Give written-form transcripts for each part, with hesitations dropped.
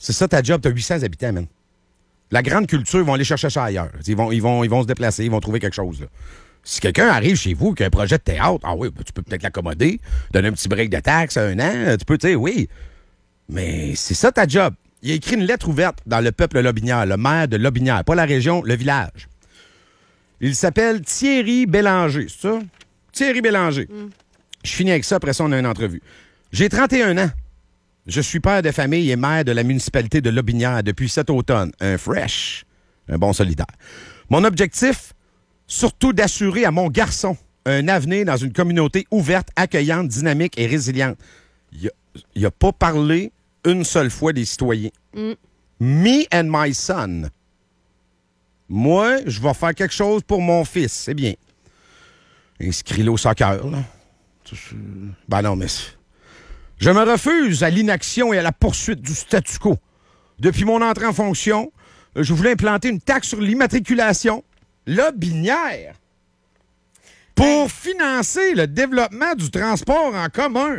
C'est ça ta job, t'as 800 habitants, man. La grande culture, ils vont aller chercher ça ailleurs. Ils vont se déplacer, ils vont trouver quelque chose, là. Si quelqu'un arrive chez vous qui a un projet de théâtre, ah oui, tu peux peut-être l'accommoder, donner un petit break de taxes 1 an, tu peux, tu sais, oui. Mais c'est ça ta job. Il a écrit une lettre ouverte dans le peuple Lobinière, le maire de Lobinière, pas la région, le village. Il s'appelle Thierry Bélanger, c'est ça? Thierry Bélanger. Je finis avec ça, après ça, on a une entrevue. J'ai 31 ans. Je suis père de famille et maire de la municipalité de Lobinière depuis cet automne. Un fresh, un bon solidaire. Mon objectif, surtout d'assurer à mon garçon un avenir dans une communauté ouverte, accueillante, dynamique et résiliente. Il n'a pas parlé une seule fois des citoyens. Me and my son. Moi, je vais faire quelque chose pour mon fils, c'est bien. Inscris-le au soccer, là. Ben non, mais... Je me refuse à l'inaction et à la poursuite du statu quo. Depuis mon entrée en fonction, je voulais implanter une taxe sur l'immatriculation Lobinière pour financer le développement du transport en commun.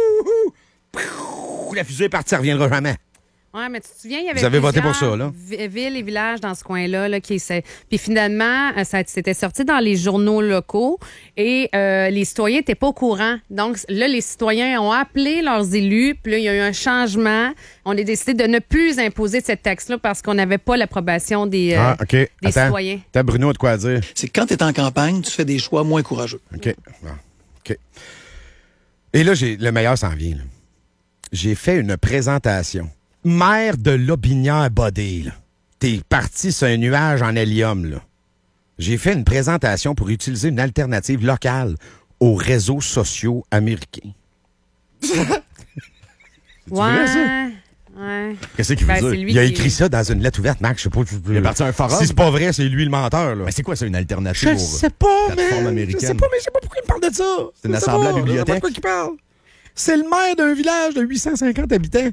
La fusée est partie, elle reviendra jamais. Oui, mais tu te souviens, il y avait Vous avez voté pour ça, là? villes et villages dans ce coin-là. Là, puis finalement, ça s'était sorti dans les journaux locaux et les citoyens n'étaient pas au courant. Donc là, les citoyens ont appelé leurs élus, puis là, il y a eu un changement. On a décidé de ne plus imposer cette taxe-là parce qu'on n'avait pas l'approbation des citoyens. T'as Bruno de quoi dire? C'est que quand tu es en campagne, tu fais des choix moins courageux. OK. OK. Et là, le meilleur s'en vient, là. J'ai fait une présentation. Maire de Lobinière-Bodé, là. T'es parti sur un nuage en hélium, là. J'ai fait une présentation pour utiliser une alternative locale aux réseaux sociaux américains. Ouais. Qu'est-ce qu'il veut dire? Il a écrit ça dans une lettre ouverte, Max. Je sais pas. Il est parti un forum. Si c'est pas vrai, c'est lui le menteur, là. Mais c'est quoi ça, une alternative Je sais pas, plateforme Je américaine? sais pas, mais je sais pas pourquoi il me parle de ça. C'est une assemblée à la bibliothèque. Je sais pas de quoi il parle. C'est le maire d'un village de 850 habitants.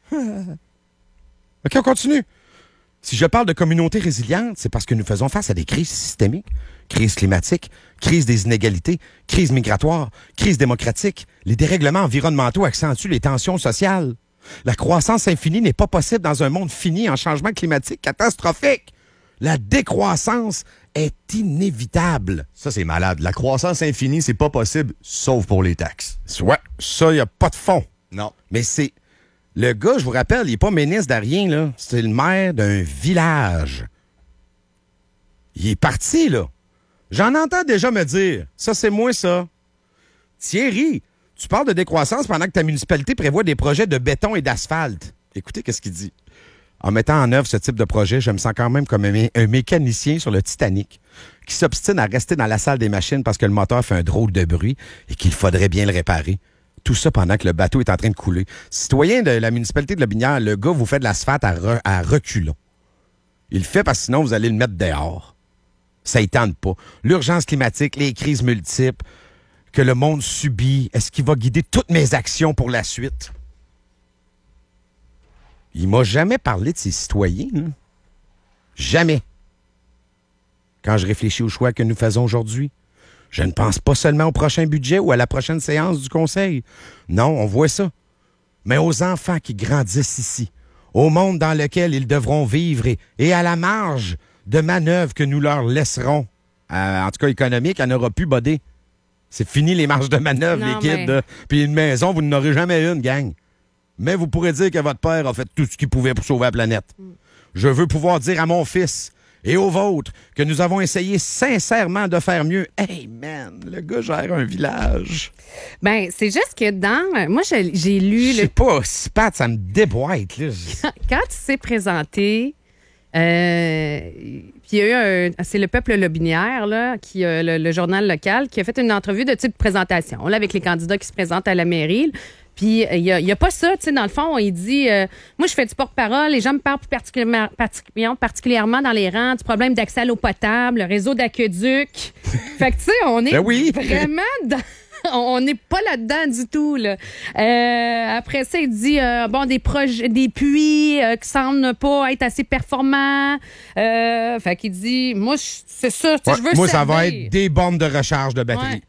OK, on continue. Si je parle de communauté résiliente, c'est parce que nous faisons face à des crises systémiques. Crise climatique, crise des inégalités, crise migratoire, crise démocratique. Les dérèglements environnementaux accentuent les tensions sociales. La croissance infinie n'est pas possible dans un monde fini en changement climatique catastrophique. La décroissance est inévitable. Ça, c'est malade. La croissance infinie, c'est pas possible, sauf pour les taxes. Ouais, ça, il n'y a pas de fond. Non. Mais c'est... Le gars, je vous rappelle, il n'est pas ministre de rien, là. C'est le maire d'un village. Il est parti, là. J'en entends déjà me dire. Ça, c'est moi, ça. Thierry, tu parles de décroissance pendant que ta municipalité prévoit des projets de béton et d'asphalte. Écoutez, qu'est-ce qu'il dit. En mettant en œuvre ce type de projet, je me sens quand même comme un mécanicien sur le Titanic qui s'obstine à rester dans la salle des machines parce que le moteur fait un drôle de bruit et qu'il faudrait bien le réparer. Tout ça pendant que le bateau est en train de couler. Citoyen de la municipalité de Lobinière, le gars vous fait de l'asphalte à reculons. Il le fait parce que sinon, vous allez le mettre dehors. Ça y tente pas. L'urgence climatique, les crises multiples que le monde subit, est-ce qu'il va guider toutes mes actions pour la suite? Il m'a jamais parlé de ses citoyens. Hein? Jamais. Quand je réfléchis aux choix que nous faisons aujourd'hui, je ne pense pas seulement au prochain budget ou à la prochaine séance du Conseil. Non, on voit ça. Mais aux enfants qui grandissent ici, au monde dans lequel ils devront vivre et à la marge de manœuvre que nous leur laisserons. En tout cas, économique, il n'y en aura plus, bodé. C'est fini les marges de manœuvre, Non, les kids. mais... Puis une maison, vous n'en aurez jamais une, gang. Mais vous pourrez dire que votre père a fait tout ce qu'il pouvait pour sauver la planète. Je veux pouvoir dire à mon fils et aux vôtres que nous avons essayé sincèrement de faire mieux. Hey, man, le gars gère un village. Ben, c'est juste que moi, j'ai lu... Je sais pas, si Pat, ça me déboîte, là. Quand il s'est présenté... puis il y a eu c'est le peuple Lobinière, là, le journal local, qui a fait une entrevue de type présentation, là, avec les candidats qui se présentent à la mairie. Puis il y a pas ça, tu sais, dans le fond, il dit moi, je fais du porte-parole, les gens me parlent particulièrement dans les rangs du problème d'accès à l'eau potable, le réseau d'aqueduc. Fait que, tu sais, on est vraiment dans... On n'est pas là-dedans du tout, là. Après ça, il dit des projets, des puits qui semblent ne pas être assez performants. Fait qu'il dit, moi, c'est ça, je veux moi, servir. ça va être des bornes de recharge de batterie. Ouais.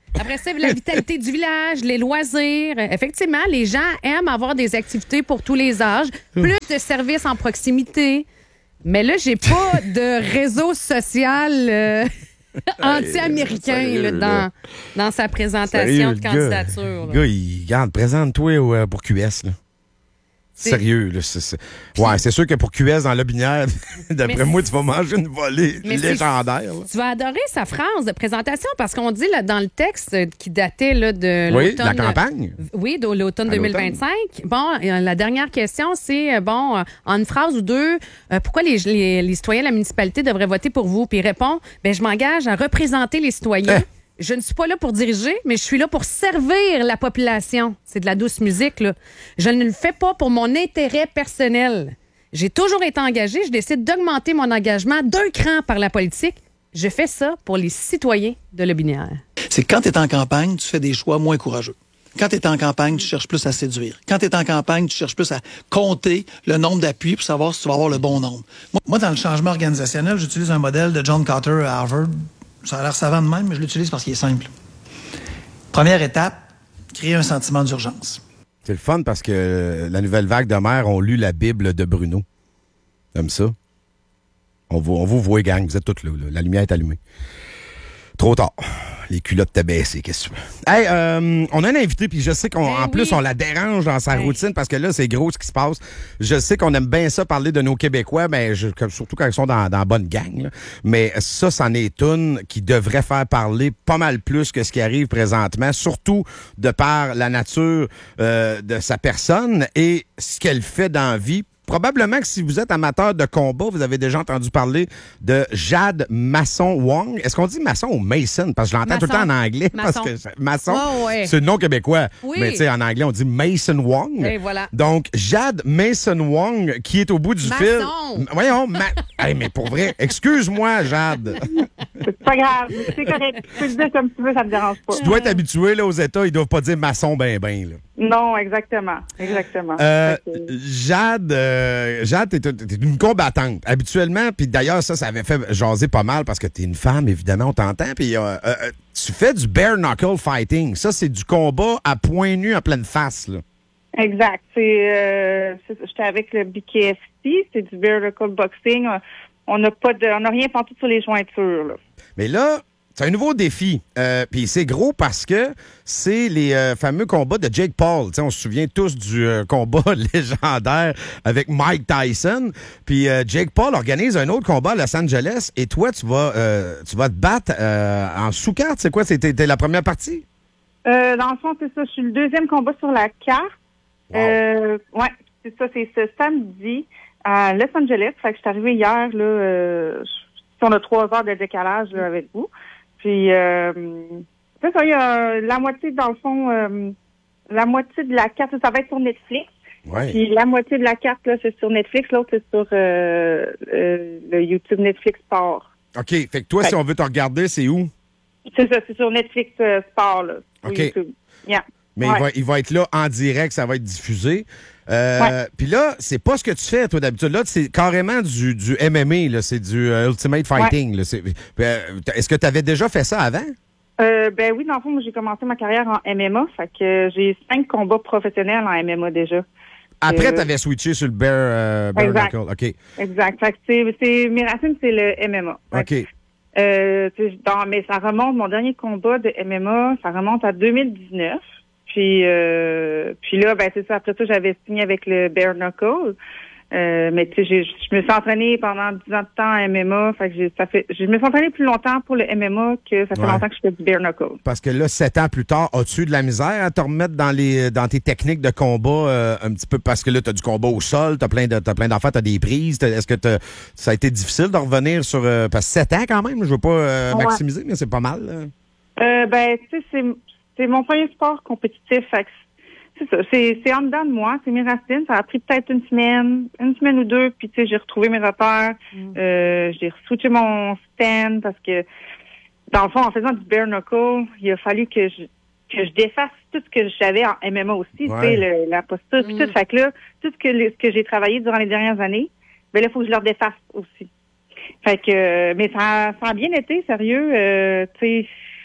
Après ça, la vitalité du village, les loisirs. Effectivement, les gens aiment avoir des activités pour tous les âges, plus de services en proximité. Mais là, j'ai pas de réseau social anti-américain Sérieux, là, dans sa présentation Sérieux, de candidature. Le gars, regarde, présente-toi pour QS. Là. Sérieux, là, ouais, c'est sûr que pour QS dans Lobinière, d'après moi, tu vas manger une volée légendaire. Là. Tu vas adorer sa phrase de présentation parce qu'on dit là, dans le texte qui datait là, de Oui, l'automne. la campagne. Oui, de l'automne À 2025. Bon, la dernière question, c'est, en une phrase ou deux, pourquoi les citoyens de la municipalité devraient voter pour vous? Puis il répond, je m'engage à représenter les citoyens. Je ne suis pas là pour diriger, mais je suis là pour servir la population. C'est de la douce musique, là. Je ne le fais pas pour mon intérêt personnel. J'ai toujours été engagée. Je décide d'augmenter mon engagement d'un cran par la politique. Je fais ça pour les citoyens de Lobinière. C'est quand tu es en campagne, tu fais des choix moins courageux. Quand tu es en campagne, tu cherches plus à séduire. Quand tu es en campagne, tu cherches plus à compter le nombre d'appuis pour savoir si tu vas avoir le bon nombre. Moi, dans le changement organisationnel, j'utilise un modèle de John Carter à Harvard. Ça a l'air savant de même, mais je l'utilise parce qu'il est simple. Première étape, créer un sentiment d'urgence. C'est le fun parce que la nouvelle vague de maires ont lu la Bible de Bruno. Comme ça. On vous voit, gang. Vous êtes tous là. La lumière est allumée. Trop tard. Les culottes t'as baissé, qu'est-ce que tu veux? Hey, on a un invité, puis je sais qu'en plus, on la dérange dans sa routine parce que là, c'est gros ce qui se passe. Je sais qu'on aime bien ça, parler de nos Québécois, mais surtout quand ils sont dans la bonne gang. Là. Mais ça, c'en est une qui devrait faire parler pas mal plus que ce qui arrive présentement, surtout de par la nature de sa personne et ce qu'elle fait dans la vie. Probablement que si vous êtes amateur de combat, vous avez déjà entendu parler de Jade Masson-Wong. Est-ce qu'on dit Masson ou Mason? Parce que je l'entends tout le temps en anglais. Masson. Parce que Masson, ouais. c'est le nom québécois. Oui. Mais tu sais, en anglais, on dit Mason-Wong. Et voilà. Donc, Jade Mason-Wong, qui est au bout du fil. Voyons, hey, mais pour vrai, excuse-moi, Jade. C'est pas grave, c'est correct. Tu peux le dire comme tu veux, ça me dérange pas. Tu dois être habitué là, aux États, ils doivent pas dire maçon ben. Là. Non, exactement. Jade, t'es une combattante. Habituellement, puis d'ailleurs, ça avait fait jaser pas mal parce que t'es une femme, évidemment, on t'entend. Puis tu fais du bare knuckle fighting. Ça, c'est du combat à point nu, à pleine face. Là. Exact. J'étais avec le BKFC, c'est du bare knuckle boxing. On n'a rien partout sur les jointures. Là. Mais là, c'est un nouveau défi. Puis c'est gros parce que c'est les fameux combats de Jake Paul. T'sais, on se souvient tous du combat légendaire avec Mike Tyson. Puis Jake Paul organise un autre combat à Los Angeles. Et toi, tu vas te battre en sous-carte. C'est quoi? T'es la première partie? Dans le fond, c'est ça. Je suis le deuxième combat sur la carte. Wow. C'est ça. C'est ce samedi à Los Angeles. Fait que je suis arrivée hier. Là, on a 3 heures de décalage là, avec vous. Puis, c'est ça, il y a la moitié, dans le fond, la moitié de la carte, ça va être sur Netflix. Ouais. Puis la moitié de la carte, là, c'est sur Netflix. L'autre, c'est sur le YouTube Netflix Sport. OK. Fait que toi, si on veut te regarder, c'est où? C'est ça, c'est sur Netflix Sport, là, sur OK. YouTube. Yeah. Mais il va être là en direct, ça va être diffusé. Puis là, c'est pas ce que tu fais, toi, d'habitude. Là, c'est carrément du MMA, là. C'est du Ultimate Fighting. Là. Est-ce que tu avais déjà fait ça avant? Ben oui, dans le fond, moi, j'ai commencé ma carrière en MMA. Fait que j'ai 5 combats professionnels en MMA déjà. Après, tu avais switché sur le bare exact. knuckle. OK. Exact. Fait que mes racines, c'est le MMA. OK. Mais ça remonte, mon dernier combat de MMA, ça remonte à 2019. Puis là, ben c'est ça. Après ça, j'avais signé avec le bare knuckle. Mais tu sais, je me suis entraînée pendant 10 ans de temps en MMA. Fait que je me suis entraînée plus longtemps pour le MMA que ça fait longtemps que je fais du bare knuckle. Parce que là, 7 ans plus tard, as-tu de la misère à te remettre dans tes techniques de combat un petit peu? Parce que là, t'as du combat au sol, t'as plein d'enfants, t'as des prises. Est-ce que ça a été difficile de revenir sur... parce que 7 ans quand même, je veux pas maximiser, mais c'est pas mal. Ben, tu sais, c'est mon premier sport compétitif. Fait que c'est ça. C'est en dedans de moi. C'est mes racines. Ça a pris peut-être une semaine ou deux. Puis, tu sais, j'ai retrouvé mes repères. J'ai switché mon stand parce que, dans le fond, en faisant du bare knuckle, il a fallu que je défasse tout ce que j'avais en MMA aussi. Tu sais, la posture, puis tout. Fait que là, tout ce que j'ai travaillé durant les dernières années, ben là, il faut que je leur défasse aussi. Fait que, mais ça a bien été, sérieux. Tu sais,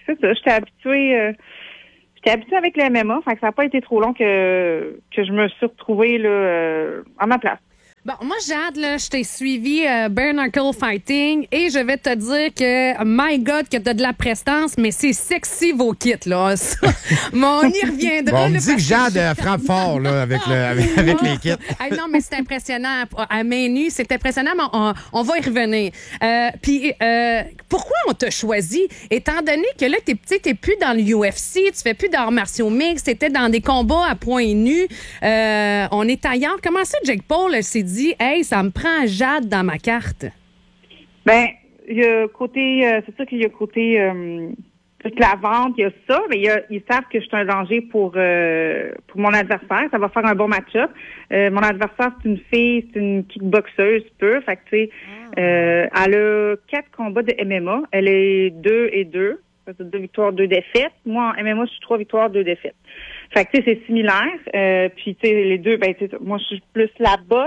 c'est ça, j'étais habituée avec le MMA, fait que ça n'a pas été trop long que je me suis retrouvée là, à ma place. Bon, moi, Jade, là, je t'ai suivi Bare Knuckle Fighting et je vais te dire que, my God, que t'as de la prestance, mais c'est sexy vos kits, là. Ça. Mais on y reviendra. Bon, on me là, dit que parce Jade frappe fort là, avec les kits. Hey, non, mais c'est impressionnant. À main nue, c'est impressionnant, mais on va y revenir. Puis, pourquoi on t'a choisi? Étant donné que là, t'es plus dans l'UFC, tu fais plus d'arts martiaux mixtes, t'étais dans des combats à poings nus. On est ailleurs. Comment ça, Jake Paul s'est dit, hey, ça me prend Jade dans ma carte? Ben, il y a côté, c'est sûr qu'il y a côté la vente, il y a ça, mais ils savent que je suis un danger pour mon adversaire. Ça va faire un bon match-up. Mon adversaire, c'est une fille, c'est une kickboxeuse pure. Fait que, tu sais, elle a 4 combats de MMA. Elle est 2-2. Ça fait 2 victoires, 2 défaites. Moi, en MMA, je suis 3 victoires, 2 défaites. Fait que, tu sais, c'est similaire. Puis, tu sais, les deux, ben, tu sais, moi, je suis plus la boxe.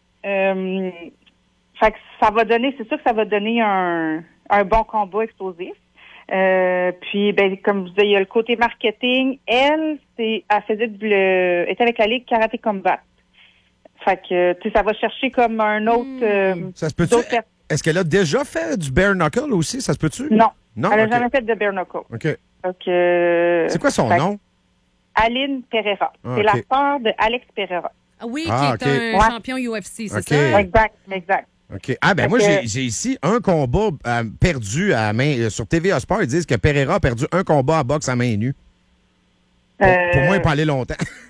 Fait que ça va donner, c'est sûr que ça va donner un bon combat explosif. Puis, ben, comme je disais, il y a le côté marketing. Elle était avec la Ligue Karaté Combat. Fait que, tu sais, ça va chercher comme un autre. Ça se peut-tu? Est-ce qu'elle a déjà fait du bare knuckle aussi? Ça se peut-tu? Non. Non? Elle n'a Okay. jamais fait de bare knuckle. OK. Donc, c'est quoi son nom? Aline Pereira. Ah, c'est okay. la sœur de Alex Pereira. Oui, Ah, qui est OK. un champion UFC, c'est OK. ça? Exact. OK. Ah, ben Fait moi, que- j'ai ici un combat perdu à main. Sur TVA Sport, ils disent que Pereira a perdu un combat à boxe à main nue. Pour moi, il n'a pas allé longtemps.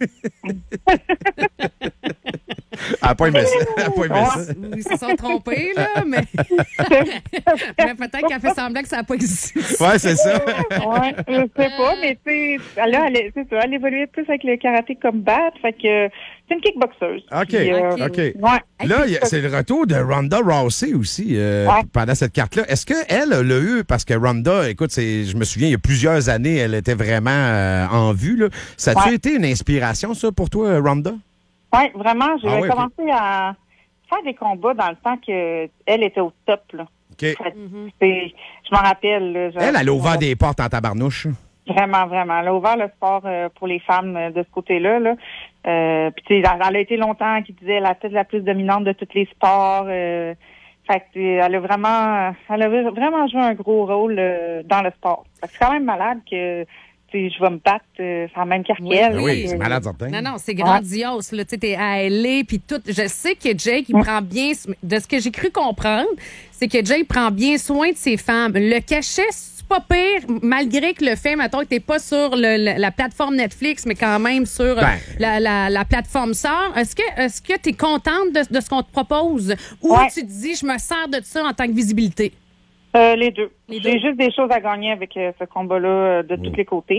Elle n'a pas aimé ça. Elle a pas aimé ça. Ils se sont trompés, là, mais, mais peut-être qu'elle fait semblant que ça n'a pas existé. Ouais, c'est ça. Ouais, je sais pas, mais tu sais, là, c'est ça, elle évoluait plus avec le karaté combat, fait que c'est une kickboxeuse. OK, Puis, OK. Ouais. Là, c'est le retour de Ronda Rousey aussi pendant cette carte-là. Est-ce qu'elle l'a eu? Parce que Ronda, écoute, je me souviens, il y a plusieurs années, elle était vraiment en vue. Là. Ça a-tu été une inspiration, ça, pour toi, Ronda? Oui, vraiment. J'ai ouais, commencé à faire des combats dans le temps qu'elle était au top. Là. OK. Je m'en rappelle. Là, Elle a ouvert des portes en tabarnouche. Vraiment. Elle a ouvert le sport pour les femmes de ce côté-là. Là. Puis, tu sais, elle a été longtemps qui disait la tête la plus dominante de tous les sports. Fait que, elle a vraiment joué un gros rôle dans le sport. Fait que c'est quand même malade que je vais me battre sur la même carte qu'elle. Oui, c'est malade, certain. Non, c'est grandiose. Là, t'es à LA, puis tout. Je sais que Jake, il prend bien... De ce que j'ai cru comprendre, c'est que Jake prend bien soin de ses femmes. Le cachet, c'est pas pire, malgré que le fait, mettons, que t'es pas sur la plateforme Netflix, mais quand même sur la plateforme sœur. Est-ce que t'es contente de ce qu'on te propose? Ou tu te dis, je me sers de ça en tant que visibilité? Les deux. J'ai juste des choses à gagner avec ce combat-là de tous les côtés.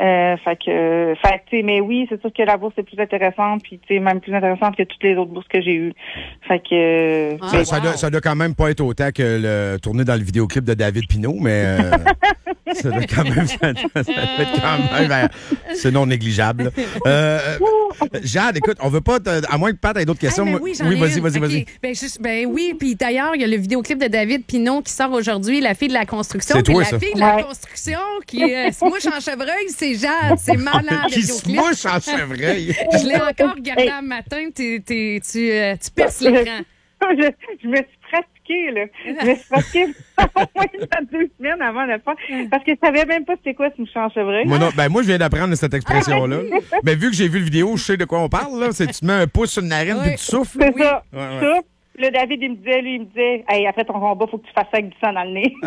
Mais oui, c'est sûr que la bourse est plus intéressante, puis même plus intéressante que toutes les autres bourses que j'ai eues. Fait que ça doit quand même pas être autant que le tourné dans le vidéoclip de David Pinault, mais ça doit quand même, ça doit être quand même c'est non négligeable. Jade, écoute, on veut pas à moins que Pat ait d'autres questions. Oui, vas-y. Ben oui, puis d'ailleurs, il y a le vidéoclip de David Pinault qui sort aujourd'hui, La fille de la construction. C'est toi, la fille de la construction qui se mouche en chevreuil, c'est Jade. C'est malade, qui le se vidéoclip. mouche en chevreuil. Je l'ai encore regardé un matin. Tu perces l'écran. Je me suis pratiquée, là. Je me suis pratiquée au moins 2 semaines avant de le faire. Parce que je savais même pas c'était quoi se moucher en chevreuil. Moi, je viens d'apprendre cette expression-là. Mais vu que j'ai vu le vidéo, je sais de quoi on parle. Là. C'est tu te mets un pouce sur une narine puis tu souffles. C'est ça. Ouais. Là, David, il me disait, hey, après ton combat, faut que tu fasses ça avec du sang dans le nez.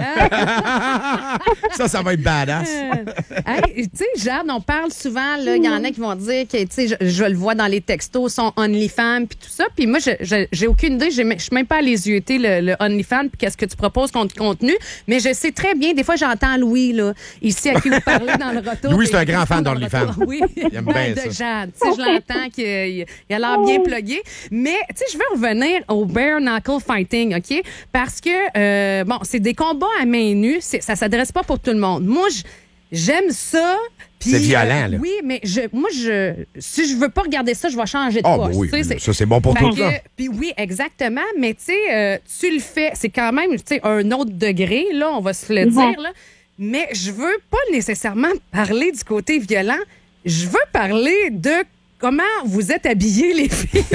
Ça va être badass. Tu sais, Jade, on parle souvent, il y en a qui vont dire que, tu sais, je le vois dans les textos, son OnlyFans puis tout ça. Puis moi, j'ai aucune idée. Je suis même pas allée yeuter le OnlyFans puis qu'est-ce que tu proposes comme contenu. Mais je sais très bien, des fois, j'entends Louis, là, ici, à qui vous parlez dans le retour. Louis, c'est un grand fan d'OnlyFans. Oui, il aime bien de ça. Jade. Tu sais, je l'entends qu'il a l'air bien plugué. Mais, tu sais, je veux revenir au Bare Knuckle Fighting, OK? Parce que, c'est des combats à main nue. Ça s'adresse pas pour tout le monde. Moi, j'aime ça. C'est violent, là. Oui, mais si je veux pas regarder ça, je vais changer de poste. Oui, ça, c'est bon pour tout le monde. Puis oui, exactement. Mais tu sais, tu le fais. C'est quand même, tu sais, un autre degré, là, on va se le dire, là. Mais je veux pas nécessairement parler du côté violent. Je veux parler de comment vous êtes habillés, les filles.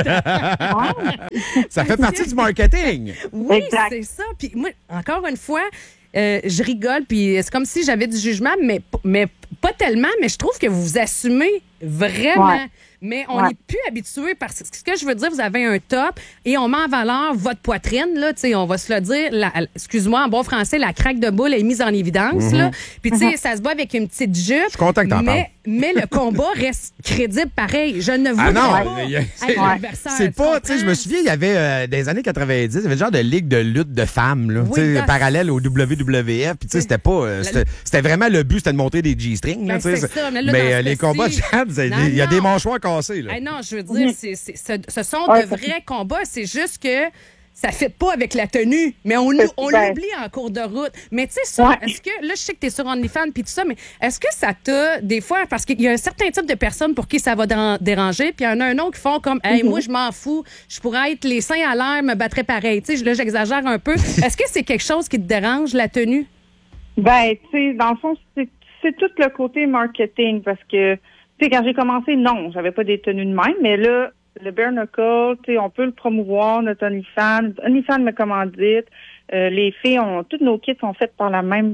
Ça fait partie du marketing. Oui, Exact. c'est ça. Puis moi, encore une fois, je rigole, puis c'est comme si j'avais du jugement, mais pas tellement, mais je trouve que vous assumez vraiment. Ouais. Mais on n'est plus habitué parce que ce que je veux dire, vous avez un top et on met en valeur votre poitrine, là, tu sais, on va se le dire, excuse-moi, en bon français, la craque de boule est mise en évidence, là. Puis, tu sais, ça se bat avec une petite jupe. Je suis content que t'en parles. Mais le combat reste crédible pareil. Je ne veux Ah non, pas c'est- être l'adversaire, c'est pas, tu sais, je me comprends? souviens, il y avait des années 90, il y avait le genre de ligue de lutte de femmes, là, Oui, tu sais, là, parallèle au WWF, puis tu sais, c'était pas, c'était vraiment le but, c'était de monter des G-strings, là, Ben, tu sais. c'est ça, mais là, dans ce les combats de cas-ci- Chad, il y a Non, des non. mâchoires cassées, là. Hey, non, je veux dire, ce sont Ouais, de vrais combats. C'est juste que ça ne fit pas avec la tenue. Mais on l'oublie en cours de route. Mais tu sais, Ouais. est-ce que, là, je sais que tu es sur OnlyFans puis tout ça, mais est-ce que ça t'a, des fois, parce qu'il y a un certain type de personnes pour qui ça va déranger, puis il y en a un autre qui font comme, hey, moi, je m'en fous, je pourrais être les seins à l'air, me battrais pareil. Tu sais, là, j'exagère un peu. Est-ce que c'est quelque chose qui te dérange, la tenue? Ben, tu sais, dans le fond, c'est tout le côté marketing parce que, tu sais, quand j'ai commencé, non, j'avais pas des tenues de même, mais là, le bare knuckle, tu sais, on peut le promouvoir, notre OnlyFans. OnlyFans me commandite. Les filles toutes nos kits sont faites par la même,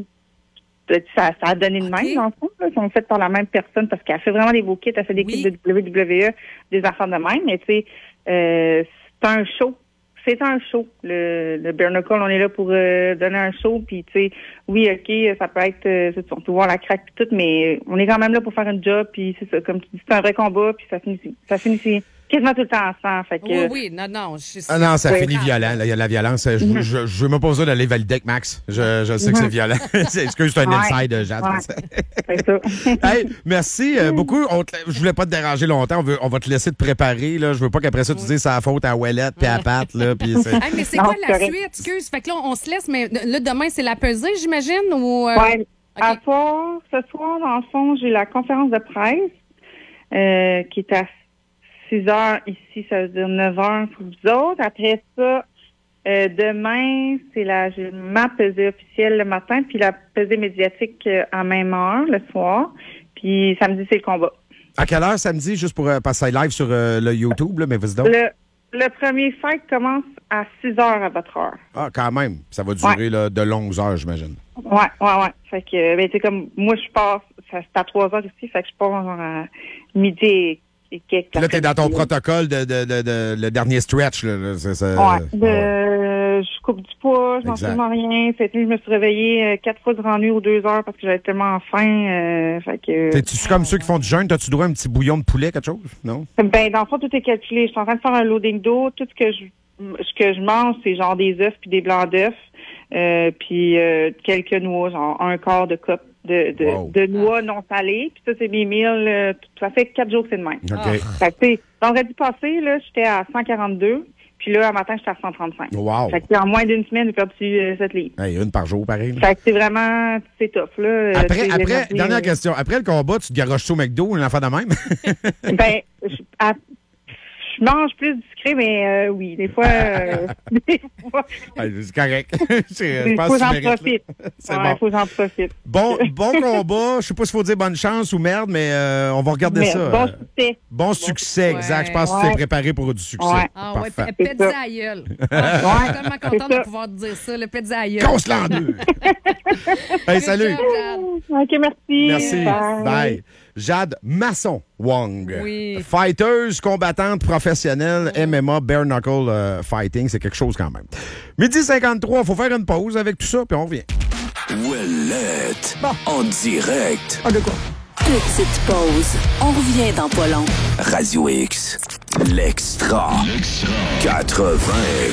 ça a donné de OK. même, dans le fond, là, sont faites par la même personne parce qu'elle fait vraiment des beaux kits, elle fait des Oui. kits de WWE, des affaires de même, mais tu sais, c'est un show. C'est un show. Le bare knuckle, on est là pour donner un show. Puis, tu sais, oui, OK, ça peut être, on peut voir la craque puis tout, mais on est quand même là pour faire un job. Puis, c'est ça, comme tu dis, c'est un vrai combat. Puis, ça finit quasiment tout le temps en sang. Fait que, Oui, non. Ah non, ça Oui. finit violent, là, il y a de la violence. Je veux même pas besoin d'aller valider avec Max. Je sais que c'est violent. Excuse, c'est un Ouais. inside, Jade. Ouais. c'est ça. Hey, merci beaucoup. Je voulais pas te déranger longtemps. On va te laisser te préparer. Là. Je veux pas qu'après ça, tu dises c'est la faute à Ouellette puis à Pat. Là, puis c'est- Hey, mais c'est Non, quoi c'est la correct. suite? Excuse. Fait que là, on se laisse, mais là, demain, c'est la pesée, j'imagine? Ou, Ouais. OK. Ce soir, dans le fond, j'ai la conférence de presse qui est à 6 heures ici, ça veut dire 9 heures pour vous autres. Après ça, demain, j'ai ma pesée officielle le matin, puis la pesée médiatique à même heure le soir. Puis samedi, c'est le combat. À quelle heure samedi, juste pour passer live sur le YouTube, là, mais vas-y donc. Le premier fight commence à 6 heures à votre heure. Ah, quand même. Ça va durer là, de longues heures, j'imagine. Ouais. Fait que, ben, tu sais, comme, moi, je pars, c'est à 3 heures ici, fait que je pars genre à midi et quelques. Là, t'es dans ton protocole de le dernier stretch. Là, je coupe du poids, je mange Exact. absolument rien. Cette nuit, je me suis réveillée 4 fois durant la nuit ou 2 heures parce que j'avais tellement faim. Fait que. T'es-tu comme ceux qui font du jeûne? T'as-tu droit à un petit bouillon de poulet, quelque chose? Non? Ben, dans le fond, tout est calculé. Je suis en train de faire un loading d'eau. Tout ce que je mange, c'est genre des œufs puis des blancs d'œufs. Puis quelques noix, genre un quart de cup de noix non salées. Puis ça, c'est mes meals. Ça fait 4 jours que c'est de même. OK. Fait que, tu sais, vendredi passé, là, j'étais à 142. Puis là, un matin, j'étais à 135. Wow. Fait que en moins d'une semaine, j'ai perdu 7 livres. Hey, une par jour, pareil. Fait que c'est vraiment, c'est tough, là. Après, C'est dernière question. Après le combat, tu te garoches au McDo, une affaire de même? Ben, je mange plus discret, mais oui, des fois, des fois, Hey, c'est correct. Je il pense faut que tu j'en mérites, là. profite. C'est Ouais, bon. faut j'en profite. Bon combat. Je sais pas s'il faut dire bonne chance ou merde, mais on va regarder Mais ça. bon succès. Bon succès, exact. Je pense que tu Ouais. t'es préparé pour du succès. Ouais. Ah ouais, Parfait. pète ça. à gueule. Je suis tellement contente ça. de pouvoir te dire ça, le pète à gueule. Conce-la en deux. Hey, salut. Good job, Jade. OK, merci. Merci. Bye. Jade Masson-Wong. Oui. Fighteuse, combattante professionnelle, MMA, bare knuckle fighting, c'est quelque chose quand même. Midi 53, il faut faire une pause avec tout ça, puis on revient. Ouellette. En direct. Ah, de quoi? Petite pause. On revient dans pas long. Radio X. L'extra. 80.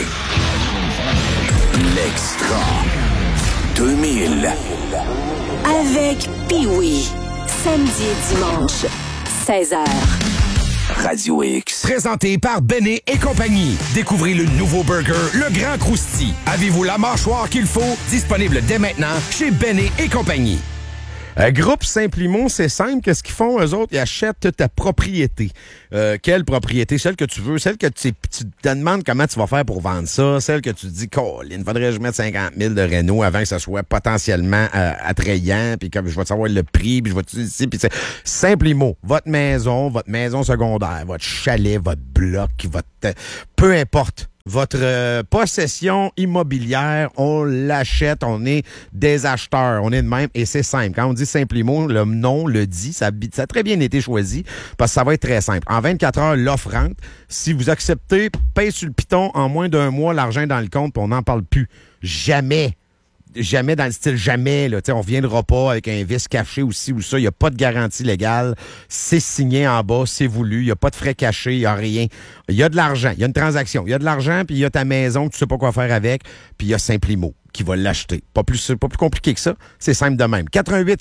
L'extra. 2000. Avec Pee-Wee. Samedi et dimanche, 16h. Radio X. Présenté par Béné et compagnie. Découvrez le nouveau burger, le Grand Crousti. Avez-vous la mâchoire qu'il faut? Disponible dès maintenant chez Béné et compagnie. Groupe Simplimo, c'est simple. Qu'est-ce qu'ils font, eux autres? Ils achètent ta propriété. Quelle propriété? Celle que tu veux, celle que tu te demandes comment tu vas faire pour vendre ça, celle que tu te dis, il faudrait que je mette 50 000 de réno avant que ça soit potentiellement attrayant, puis comme je vais savoir le prix, puis je vais te dire ici, puis c'est Simplimo. Votre maison secondaire, votre chalet, votre bloc, peu importe. Votre possession immobilière, on l'achète, on est des acheteurs, on est de même, et c'est simple. Quand on dit Simplimo, le nom le dit, ça a très bien été choisi, parce que ça va être très simple. En 24 heures, l'offre rentre. Si vous acceptez, paye sur le piton, en moins d'un mois, l'argent dans le compte, puis on n'en parle plus. Jamais dans le style jamais, là. T'sais, on viendra pas avec un vice caché aussi ou ça. Il n'y a pas de garantie légale. C'est signé en bas, c'est voulu. Il n'y a pas de frais cachés, il n'y a rien. Il y a de l'argent, il y a une transaction. Il y a de l'argent, puis il y a ta maison que tu sais pas quoi faire avec, puis il y a Simplimo qui va l'acheter. Pas plus compliqué que ça. C'est simple de même.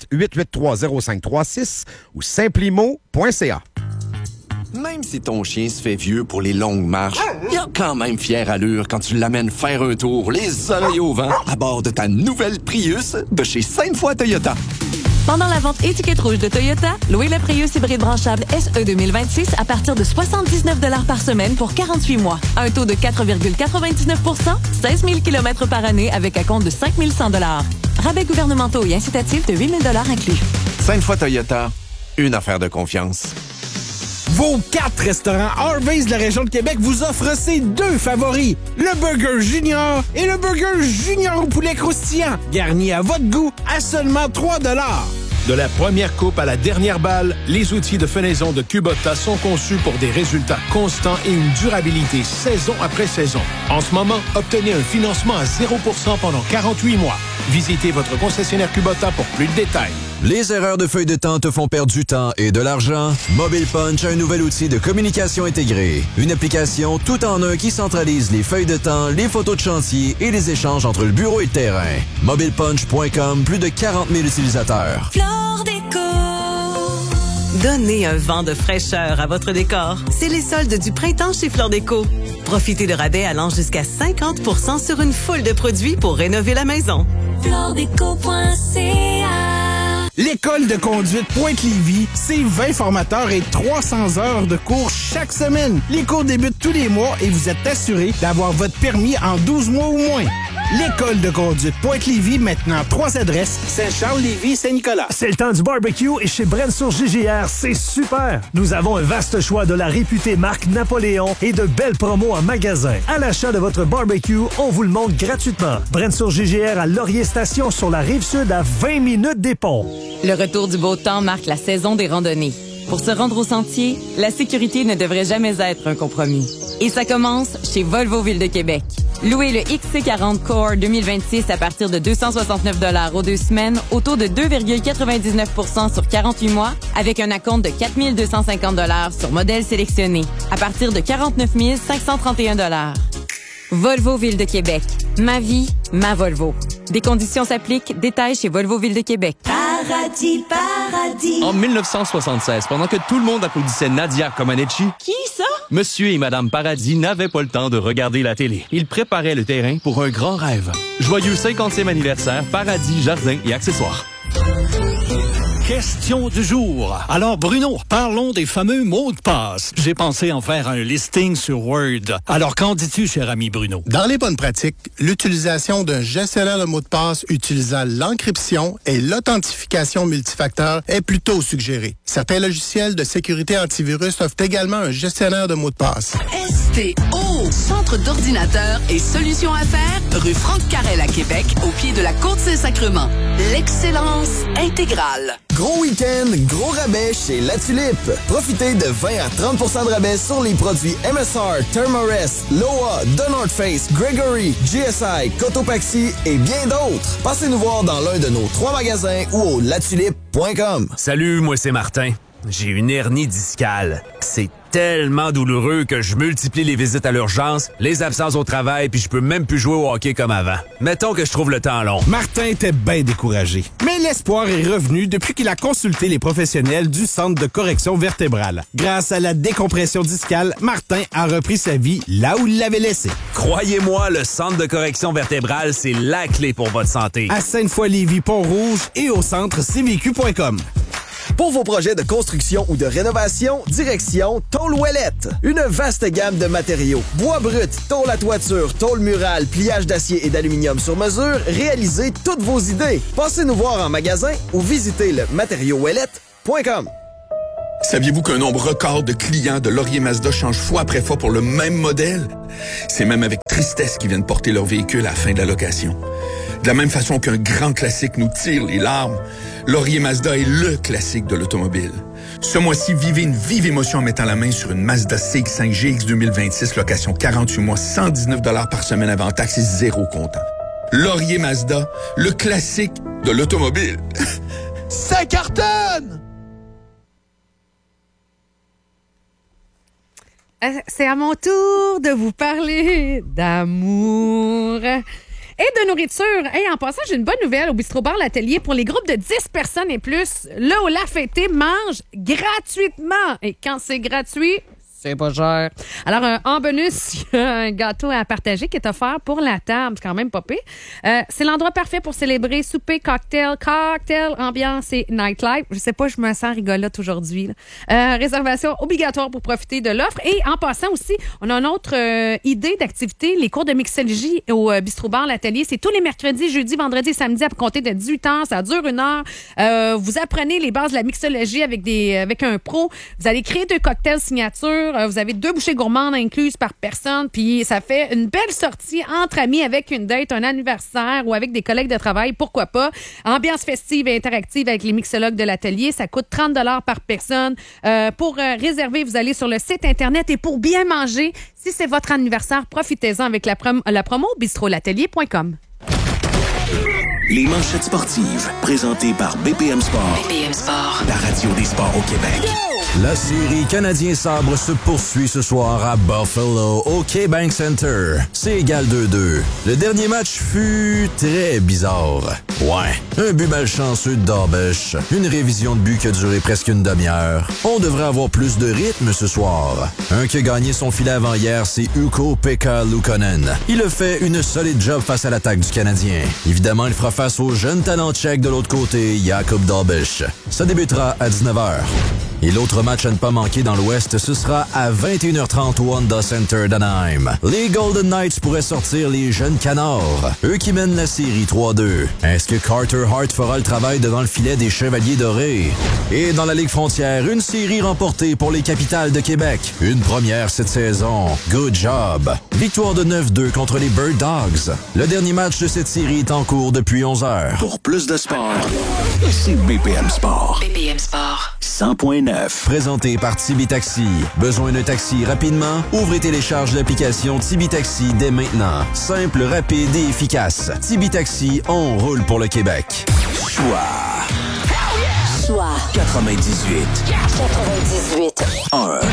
88-883-0536 ou simplimo.ca. Même si ton chien se fait vieux pour les longues marches, il a quand même fière allure quand tu l'amènes faire un tour, les oreilles au vent, à bord de ta nouvelle Prius de chez Sainte-Foy Toyota. Pendant la vente étiquette rouge de Toyota, louez le Prius hybride branchable SE 2026 à partir de 79 $ par semaine pour 48 mois. Un taux de 4,99 %, 16 000 km par année avec un compte de 5 100 $. Rabais gouvernementaux et incitatifs de 8 000 $ inclus. Sainte-Foy Toyota, une affaire de confiance. Vos 4 restaurants Harvey's de la région de Québec vous offrent ces 2 favoris. Le Burger Junior et le Burger Junior au poulet croustillant, garni à votre goût à seulement 3 $. De la première coupe à la dernière balle, les outils de fenaison de Kubota sont conçus pour des résultats constants et une durabilité saison après saison. En ce moment, obtenez un financement à 0% pendant 48 mois. Visitez votre concessionnaire Kubota pour plus de détails. Les erreurs de feuille de temps te font perdre du temps et de l'argent? Mobile Punch a un nouvel outil de communication intégrée. Une application tout en un qui centralise les feuilles de temps, les photos de chantier et les échanges entre le bureau et le terrain. MobilePunch.com, plus de 40 000 utilisateurs. Flore Déco. Donnez un vent de fraîcheur à votre décor. C'est les soldes du printemps chez Flore Déco. Profitez de rabais allant jusqu'à 50 % sur une foule de produits pour rénover la maison. FloreDéco.ca. L'École de conduite Pointe-Lévis, c'est 20 formateurs et 300 heures de cours chaque semaine. Les cours débutent tous les mois et vous êtes assuré d'avoir votre permis en 12 mois ou moins. L'École de conduite Pointe-Lévis, maintenant 3 adresses, Saint-Charles-Lévis, Saint-Nicolas. C'est le temps du barbecue et chez Brensour GGR, c'est super! Nous avons un vaste choix de la réputée marque Napoléon et de belles promos en magasin. À l'achat de votre barbecue, on vous le montre gratuitement. Brensour GGR à Laurier Station sur la Rive-Sud à 20 minutes des ponts. Le retour du beau temps marque la saison des randonnées. Pour se rendre au sentier, la sécurité ne devrait jamais être un compromis. Et ça commence chez Volvo Ville de Québec. Louez le XC40 Core 2026 à partir de 269 $ aux 2 semaines, au taux de 2,99 % sur 48 mois, avec un acompte de 4 250 $ sur modèle sélectionné, à partir de 49 531 $. Volvo Ville de Québec. Ma vie, ma Volvo. Des conditions s'appliquent. Détails chez Volvo Ville de Québec. Paradis, paradis. En 1976, pendant que tout le monde applaudissait Nadia Comaneci, Qui ça? Monsieur et Madame Paradis n'avaient pas le temps de regarder la télé. Ils préparaient le terrain pour un grand rêve. Joyeux 50e anniversaire, Paradis, Jardins et accessoires. Question du jour. Alors Bruno, parlons des fameux mots de passe. J'ai pensé en faire un listing sur Word. Alors qu'en dis-tu, cher ami Bruno? Dans les bonnes pratiques, l'utilisation d'un gestionnaire de mots de passe utilisant l'encryption et l'authentification multifacteur est plutôt suggérée. Certains logiciels de sécurité antivirus offrent également un gestionnaire de mots de passe. STO, Centre d'ordinateur et solutions affaires, rue Franck Carrel à Québec, au pied de la Côte Saint-Sacrement. L'excellence intégrale. Gros week-end, gros rabais chez La Tulipe. Profitez de 20 à 30 % de rabais sur les produits MSR, Thermarest, Loa, The North Face, Gregory, GSI, Cotopaxi et bien d'autres. Passez nous voir dans l'un de nos 3 magasins ou au latulipe.com. Salut, moi c'est Martin. j'ai une hernie discale. C'est tellement douloureux que je multiplie les visites à l'urgence, les absences au travail, puis je peux même plus jouer au hockey comme avant. Mettons que je trouve le temps long. Martin était bien découragé. Mais l'espoir est revenu depuis qu'il a consulté les professionnels du Centre de correction vertébrale. Grâce à la décompression discale, Martin a repris sa vie là où il l'avait laissée. Croyez-moi, le Centre de correction vertébrale, c'est la clé pour votre santé. À Sainte-Foy-Lévis, Pont-Rouge et au centre cvq.com. Pour vos projets de construction ou de rénovation, direction Tôle Ouellette. Une vaste gamme de matériaux. Bois brut, tôle à toiture, tôle murale, pliage d'acier et d'aluminium sur mesure, réalisez toutes vos idées. Passez nous voir en magasin ou visitez le matériauxouellette.com. Saviez-vous qu'un nombre record de clients de Laurier Mazda change fois après fois pour le même modèle? C'est même avec tristesse qu'ils viennent porter leur véhicule à la fin de la location. De la même façon qu'un grand classique nous tire les larmes, Laurier Mazda est le classique de l'automobile. Ce mois-ci, vivez une vive émotion en mettant la main sur une Mazda CX-5 GX 2026, location 48 mois, 119 $ par semaine avant taxes et 0 comptant. Laurier Mazda, le classique de l'automobile. Ça cartonne! C'est à mon tour de vous parler d'amour et de nourriture. Hey, en passant, j'ai une bonne nouvelle au Bistro Bar L'Atelier. Pour les groupes de 10 personnes et plus, le Hola Fêté mange gratuitement. Et quand c'est gratuit, c'est pas cher. Alors, en bonus, il y a un gâteau à partager qui est offert pour la table. C'est quand même pas pire. C'est l'endroit parfait pour célébrer souper, cocktail, ambiance et nightlife. Je sais pas, je me sens rigolote aujourd'hui. Réservation obligatoire pour profiter de l'offre. Et en passant aussi, on a une autre idée d'activité, les cours de mixologie au Bistro Bar L'Atelier. C'est tous les mercredis, jeudis, vendredis et samedis à compter de 18 ans. Ça dure 1 heure. Vous apprenez les bases de la mixologie avec un pro. Vous allez créer 2 cocktails signature. Vous avez 2 bouchées gourmandes incluses par personne, puis ça fait une belle sortie entre amis avec une date, un anniversaire ou avec des collègues de travail, pourquoi pas. Ambiance festive et interactive avec les mixologues de l'atelier, ça coûte 30 $ par personne. Pour réserver, vous allez sur le site Internet et pour bien manger, si c'est votre anniversaire, profitez-en avec la promo bistrolatelier.com. Les manchettes sportives, présentées par BPM Sport. BPM Sport. La radio des sports au Québec. La série Canadien Sabre se poursuit ce soir à Buffalo, au KeyBank Center. C'est égal 2-2. Le dernier match fut très bizarre. Ouais, un but malchanceux de Darvish, une révision de but qui a duré presque une demi-heure. On devrait avoir plus de rythme ce soir. Un qui a gagné son filet avant hier, c'est Ukko-Pekka Luukkonen. Il a fait une solide job face à l'attaque du Canadien. Évidemment, il fera face au jeune talent tchèque de l'autre côté, Jakub Darvish. Ça débutera à 19h. Et l'autre match à ne pas manquer dans l'Ouest, ce sera à 21h30 au Honda Center d'Anaheim. Les Golden Knights pourraient sortir les jeunes canards, eux qui mènent la série 3-2. Est-ce que Carter Hart fera le travail devant le filet des Chevaliers Dorés? Et dans la Ligue frontière, une série remportée pour les Capitales de Québec. Une première cette saison. Good job! Victoire de 9-2 contre les Bird Dogs. Le dernier match de cette série est en cours depuis 11 heures. Pour plus de sport, c'est BPM Sport. BPM Sport. 100.9. Présenté par Tibi Taxi. Besoin d'un taxi rapidement? Ouvrez et télécharge l'application Tibi Taxi dès maintenant. Simple, rapide et efficace. Tibi Taxi, on roule pour le Québec. Choix 98. 1.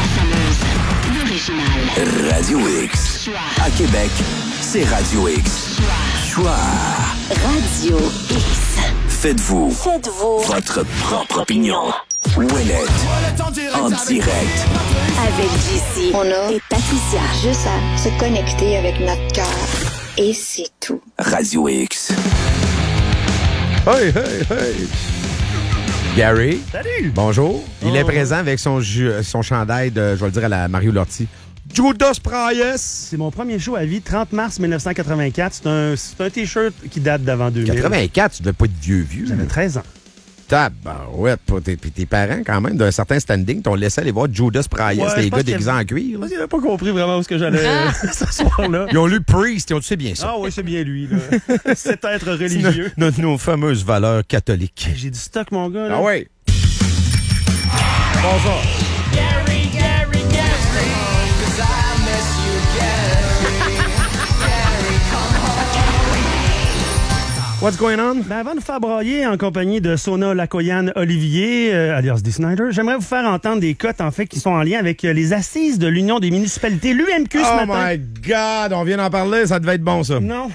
Radio X. À Québec, c'est Radio X. Choix. Radio X. Faites-vous votre propre opinion. Ouellette, en direct. Avec JC et Patricia. Juste à se connecter avec notre cœur. Et c'est tout. Radio X. Hey, hey, hey! Gary. Salut! Bonjour. Il est présent avec son chandail de, je vais le dire, à la Mario Lortie. Judas Priest! C'est mon premier show à vie, 30 mars 1984. C'est un T-shirt qui date d'avant 2000. 84, tu devais pas être vieux. J'avais 13 ans. Tabarouette, tes parents, quand même, d'un certain standing, t'ont laissé aller voir Judas Priest, les gars déguisés en cuir. Ils n'avaient pas compris vraiment où ce que j'allais ce soir-là. Ils ont lu Priest, tu sais bien ça. Ah oui, c'est bien lui. Là. Cet être religieux. Nos fameuses valeurs catholiques. J'ai du stock, mon gars. Là. Ah oui. Bonjour. Gary. What's going on? Ben, avant de vous faire brailler en compagnie de Sona Lakoyan Olivier, alias D. Snyder, j'aimerais vous faire entendre des cotes, en fait, qui sont en lien avec les assises de l'Union des municipalités, l'UMQ, ce matin. Oh my God, on vient d'en parler, ça devait être bon, ça. Non.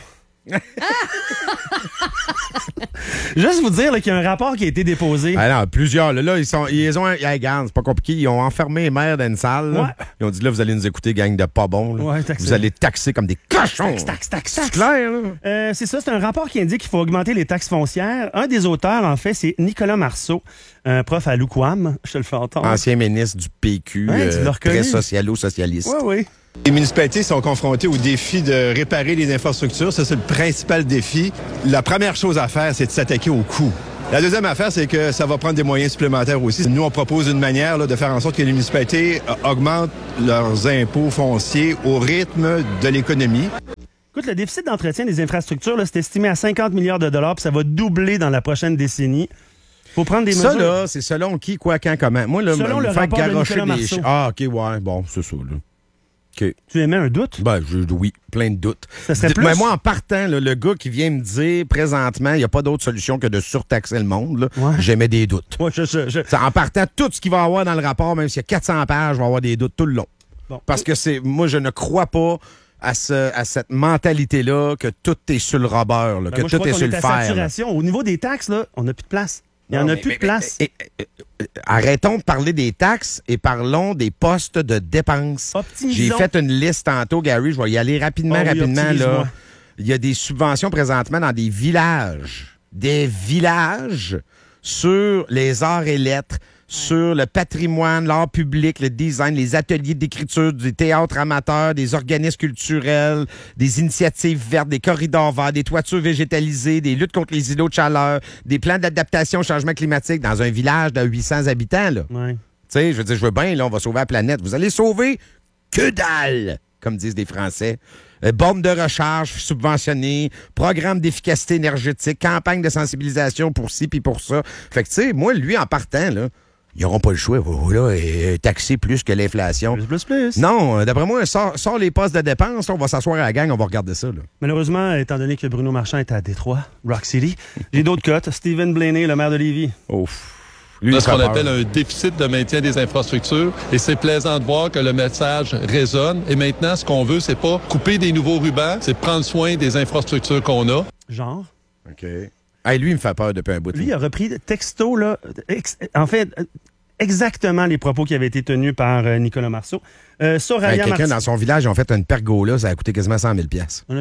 Juste vous dire qu'il y a un rapport qui a été déposé. Ah non, plusieurs. Là, ils ont. Regarde, c'est pas compliqué. Ils ont enfermé les maires dans une salle. Ouais. Ils ont dit là, vous allez nous écouter, gang de pas bons. Ouais, vous allez taxer comme des cochons. Taxe. C'est clair, là? C'est ça, c'est un rapport qui indique qu'il faut augmenter les taxes foncières. Un des auteurs, en fait, c'est Nicolas Marceau, un prof à l'UQAM. Je te le fais entendre. Ancien ministre du PQ, très socialo-socialiste. Oui. Les municipalités sont confrontées au défi de réparer les infrastructures. Ça, c'est le principal défi. La première chose à faire, c'est de s'attaquer au coût. La deuxième affaire, c'est que ça va prendre des moyens supplémentaires aussi. Nous, on propose une manière de faire en sorte que les municipalités augmentent leurs impôts fonciers au rythme de l'économie. Écoute, le déficit d'entretien des infrastructures, là, c'est estimé à 50 milliards de dollars, puis ça va doubler dans la prochaine décennie. Faut prendre des mesures. Ça, là, c'est selon qui, quoi, quand, comment. Moi, là, selon le faire rapport de garrocher Nicolas des... Marceau. Ah, OK, ouais. Bon, c'est ça, là. Okay. Tu émets un doute? Ben, oui, plein de doutes. Ça serait plus... Mais moi, en partant, là, le gars qui vient me dire présentement, il n'y a pas d'autre solution que de surtaxer le monde, là, j'émets des doutes. Ouais, En partant, tout ce qu'il va y avoir dans le rapport, même s'il y a 400 pages, je vais avoir des doutes tout le long. Bon. Parce que moi, je ne crois pas à cette mentalité-là que tout est sur le rubber, là, que moi, tout est sur le fer. Saturation. Au niveau des taxes, là, on n'a plus de place. Il n'y en a plus de place. Arrêtons de parler des taxes et parlons des postes de dépenses. J'ai fait une liste tantôt, Gary. Je vais y aller rapidement. Là. Il y a des subventions présentement dans des villages. Des villages sur les arts et lettres, sur le patrimoine, l'art public, le design, les ateliers d'écriture, des théâtres amateurs, des organismes culturels, des initiatives vertes, des corridors verts, des toitures végétalisées, des luttes contre les îlots de chaleur, des plans d'adaptation au changement climatique dans un village de 800 habitants. Là. Ouais. Tu sais, je veux dire, je veux bien, là, on va sauver la planète. Vous allez sauver que dalle, comme disent des Français. Bornes de recharge subventionnées, programme d'efficacité énergétique, campagne de sensibilisation pour ci puis pour ça. Fait que, tu sais, moi, lui, en partant, là, ils n'auront pas le choix. Voilà, taxer plus que l'inflation. Plus. Non, d'après moi, sort les postes de dépenses, on va s'asseoir à la gang, on va regarder ça. Là. Malheureusement, étant donné que Bruno Marchand est à Détroit, Rock City, j'ai d'autres cotes. Stephen Blaney, le maire de Lévis. Ouf. On a ce qu'on appelle un déficit de maintien des infrastructures. Et c'est plaisant de voir que le message résonne. Et maintenant, ce qu'on veut, c'est pas couper des nouveaux rubans, c'est prendre soin des infrastructures qu'on a. Genre? OK. Hey, lui, il me fait peur depuis un bout de temps. Lui, il a repris texto, là, en fait, exactement les propos qui avaient été tenus par Nicolas Marceau. Quelqu'un dans son village, ils ont fait une pergola, ça a coûté quasiment 100 000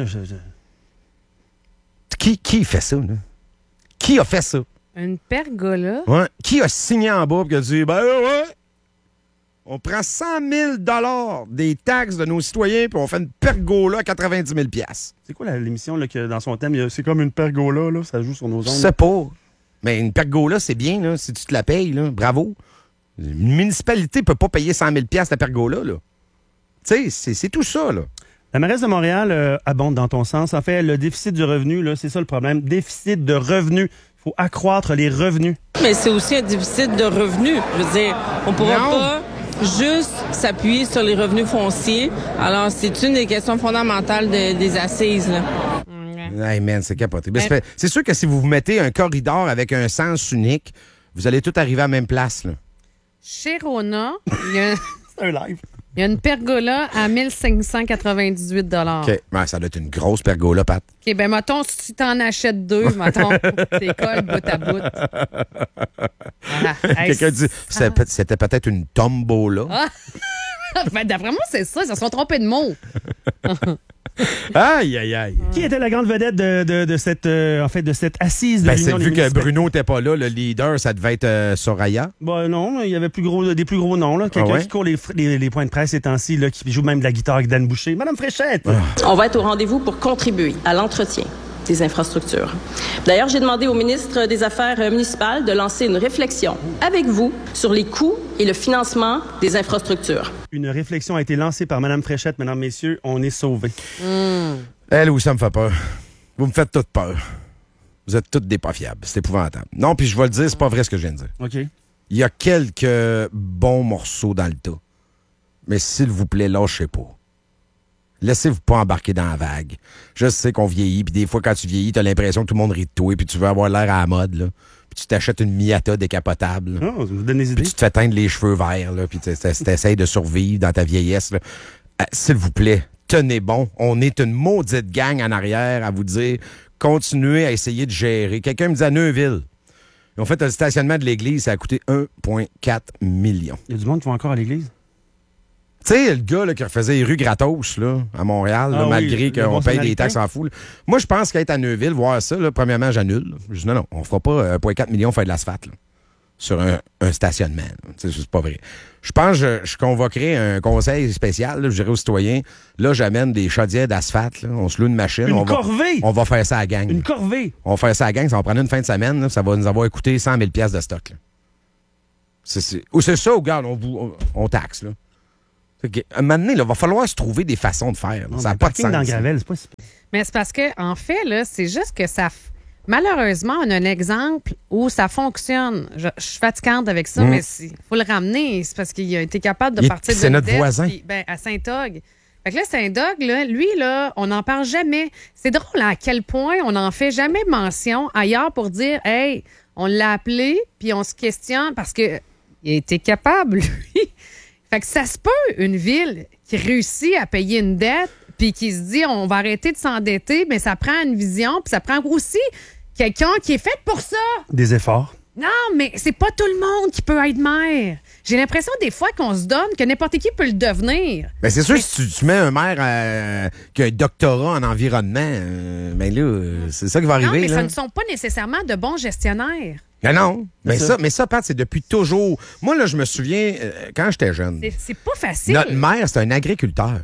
Qui fait ça, là? Qui a fait ça? Une pergola? Ouais. Qui a signé en bas et qui a dit, on prend 100 000 des taxes de nos citoyens puis on fait une pergola à 90 000 C'est quoi l'émission là, que dans son thème, c'est comme une pergola, là, ça joue sur nos ondes? Je sais pas. Mais une pergola, c'est bien, là, si tu te la payes, là, bravo. Une municipalité peut pas payer 100 000 la pergola, là. Tu sais, c'est tout ça, là. La mairesse de Montréal abonde dans ton sens. En fait, le déficit du revenu, là, c'est ça le problème. Déficit de revenus. Il faut accroître les revenus. Mais c'est aussi un déficit de revenus. Je veux dire, on ne pourra pas juste s'appuyer sur les revenus fonciers. Alors, c'est une des questions fondamentales des assises, là. Hey man, c'est capoté. C'est sûr que si vous mettez un corridor avec un sens unique, vous allez tout arriver à la même place, là. Chez Rona, il y a... C'est un live. Il y a une pergola à 1598 $. OK. Ouais, ça doit être une grosse pergola, Pat. OK, ben mettons, si t'en achètes deux, mettons, t'es colle bout à bout. Voilà. Quelqu'un dit, c'était peut-être une tombola. Ah! Ben, d'après moi, c'est ça. Ils se sont trompés de mots. Aïe, aïe, aïe. Qui était la grande vedette de cette assise de l'Union des vu que municipalités? Bruno n'était pas là, le leader, ça devait être Soraya. Ben non, il y avait des plus gros noms. Là. Quelqu'un qui court les points de presse ces temps-ci, là, qui joue même de la guitare avec Dan Boucher. Madame Fréchette! On va être au rendez-vous pour contribuer à l'entretien des infrastructures. D'ailleurs, j'ai demandé au ministre des Affaires municipales de lancer une réflexion avec vous sur les coûts et le financement des infrastructures. Une réflexion a été lancée par Mme Fréchette. Mesdames, Messieurs, on est sauvés. Elle, oui, ça me fait peur. Vous me faites toutes peur. Vous êtes toutes des pas fiables. C'est épouvantable. Non, puis je vais le dire, c'est pas vrai ce que je viens de dire. OK. Il y a quelques bons morceaux dans le tas. Mais s'il vous plaît, lâchez pas. Laissez-vous pas embarquer dans la vague. Je sais qu'on vieillit, puis des fois, quand tu vieillis, t'as l'impression que tout le monde rit de toi, puis tu veux avoir l'air à la mode, là. Puis tu t'achètes une Miata décapotable. Oh, vous donnez des idées. Puis tu te fais teindre les cheveux verts, là, puis t'essayes de survivre dans ta vieillesse, là. S'il vous plaît, tenez bon. On est une maudite gang en arrière à vous dire, continuez à essayer de gérer. Quelqu'un me dit à Neuville, ils ont fait le stationnement de l'église, ça a coûté 1,4 million. Il y a du monde qui va encore à l'église? Tu sais, le gars là, qui refaisait les rues gratos là, à Montréal, là, malgré qu'on paye des taxes en fou. Là. Moi, je pense qu'être à Neuville, voir ça, là, premièrement, j'annule. Je dis non, on fera pas 1,4 million faire de l'asphalte là, sur un stationnement. C'est pas vrai. Je pense que je convoquerai un conseil spécial, là, je dirais aux citoyens, là, j'amène des chaudières d'asphalte, là, on se loue une machine. Corvée! On va faire ça à la gang. Une corvée! On va faire ça à la gang, ça va prendre une fin de semaine, là, ça va nous avoir coûté 100 000 $ de stock. Là. C'est ça, regarde, on taxe, là. À un moment donné, il va falloir se trouver des façons de faire. Non, ça n'a pas de sens. Dans Gravel, c'est pas si... Mais c'est parce que, en fait, là, c'est juste que ça. Malheureusement, on a un exemple où ça fonctionne. Je suis fatigante avec ça, mais il faut le ramener. C'est parce qu'il a été capable de partir de c'est notre voisin. Puis, à Saint-Og. Fait que là, Saint-Og, là, lui, là, on n'en parle jamais. C'est drôle à quel point on n'en fait jamais mention ailleurs pour dire, hey, on l'a appelé, puis on se questionne parce que il a été capable, lui. Fait que ça se peut, une ville qui réussit à payer une dette puis qui se dit on va arrêter de s'endetter, mais ça prend une vision puis ça prend aussi quelqu'un qui est fait pour ça. Des efforts. Non, mais c'est pas tout le monde qui peut être maire. J'ai l'impression des fois qu'on se donne que n'importe qui peut le devenir. Ben c'est sûr, si tu mets un maire qui a un doctorat en environnement, ben là, c'est ça qui va arriver. Non, mais là. ça ne sont pas nécessairement de bons gestionnaires. Non. Mais ça, Pat, c'est depuis toujours. Moi, là, je me souviens, quand j'étais jeune. C'est pas facile. Notre maire, c'est un agriculteur.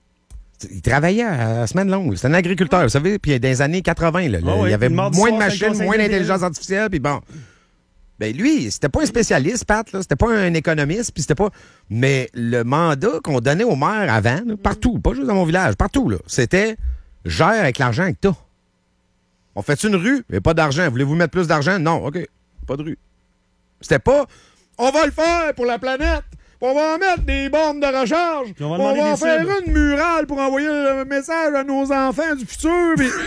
Il travaillait à semaine longue. C'est un agriculteur, vous savez. Puis dans les années 80, là, il y avait moins de machines, moins d'intelligence artificielle. Puis bon. Ben lui, c'était pas un spécialiste, Pat. Là. C'était pas un économiste. Puis c'était pas. Mais le mandat qu'on donnait au maire avant, là, partout, pas juste dans mon village, partout, là, c'était gère avec l'argent que t'as. On fait une rue, mais pas d'argent. Voulez-vous mettre plus d'argent? Non, OK. Pas de rue. C'était pas on va le faire pour la planète. On va en mettre des bornes de recharge. On va en faire une murale pour envoyer le message à nos enfants du futur. Puis...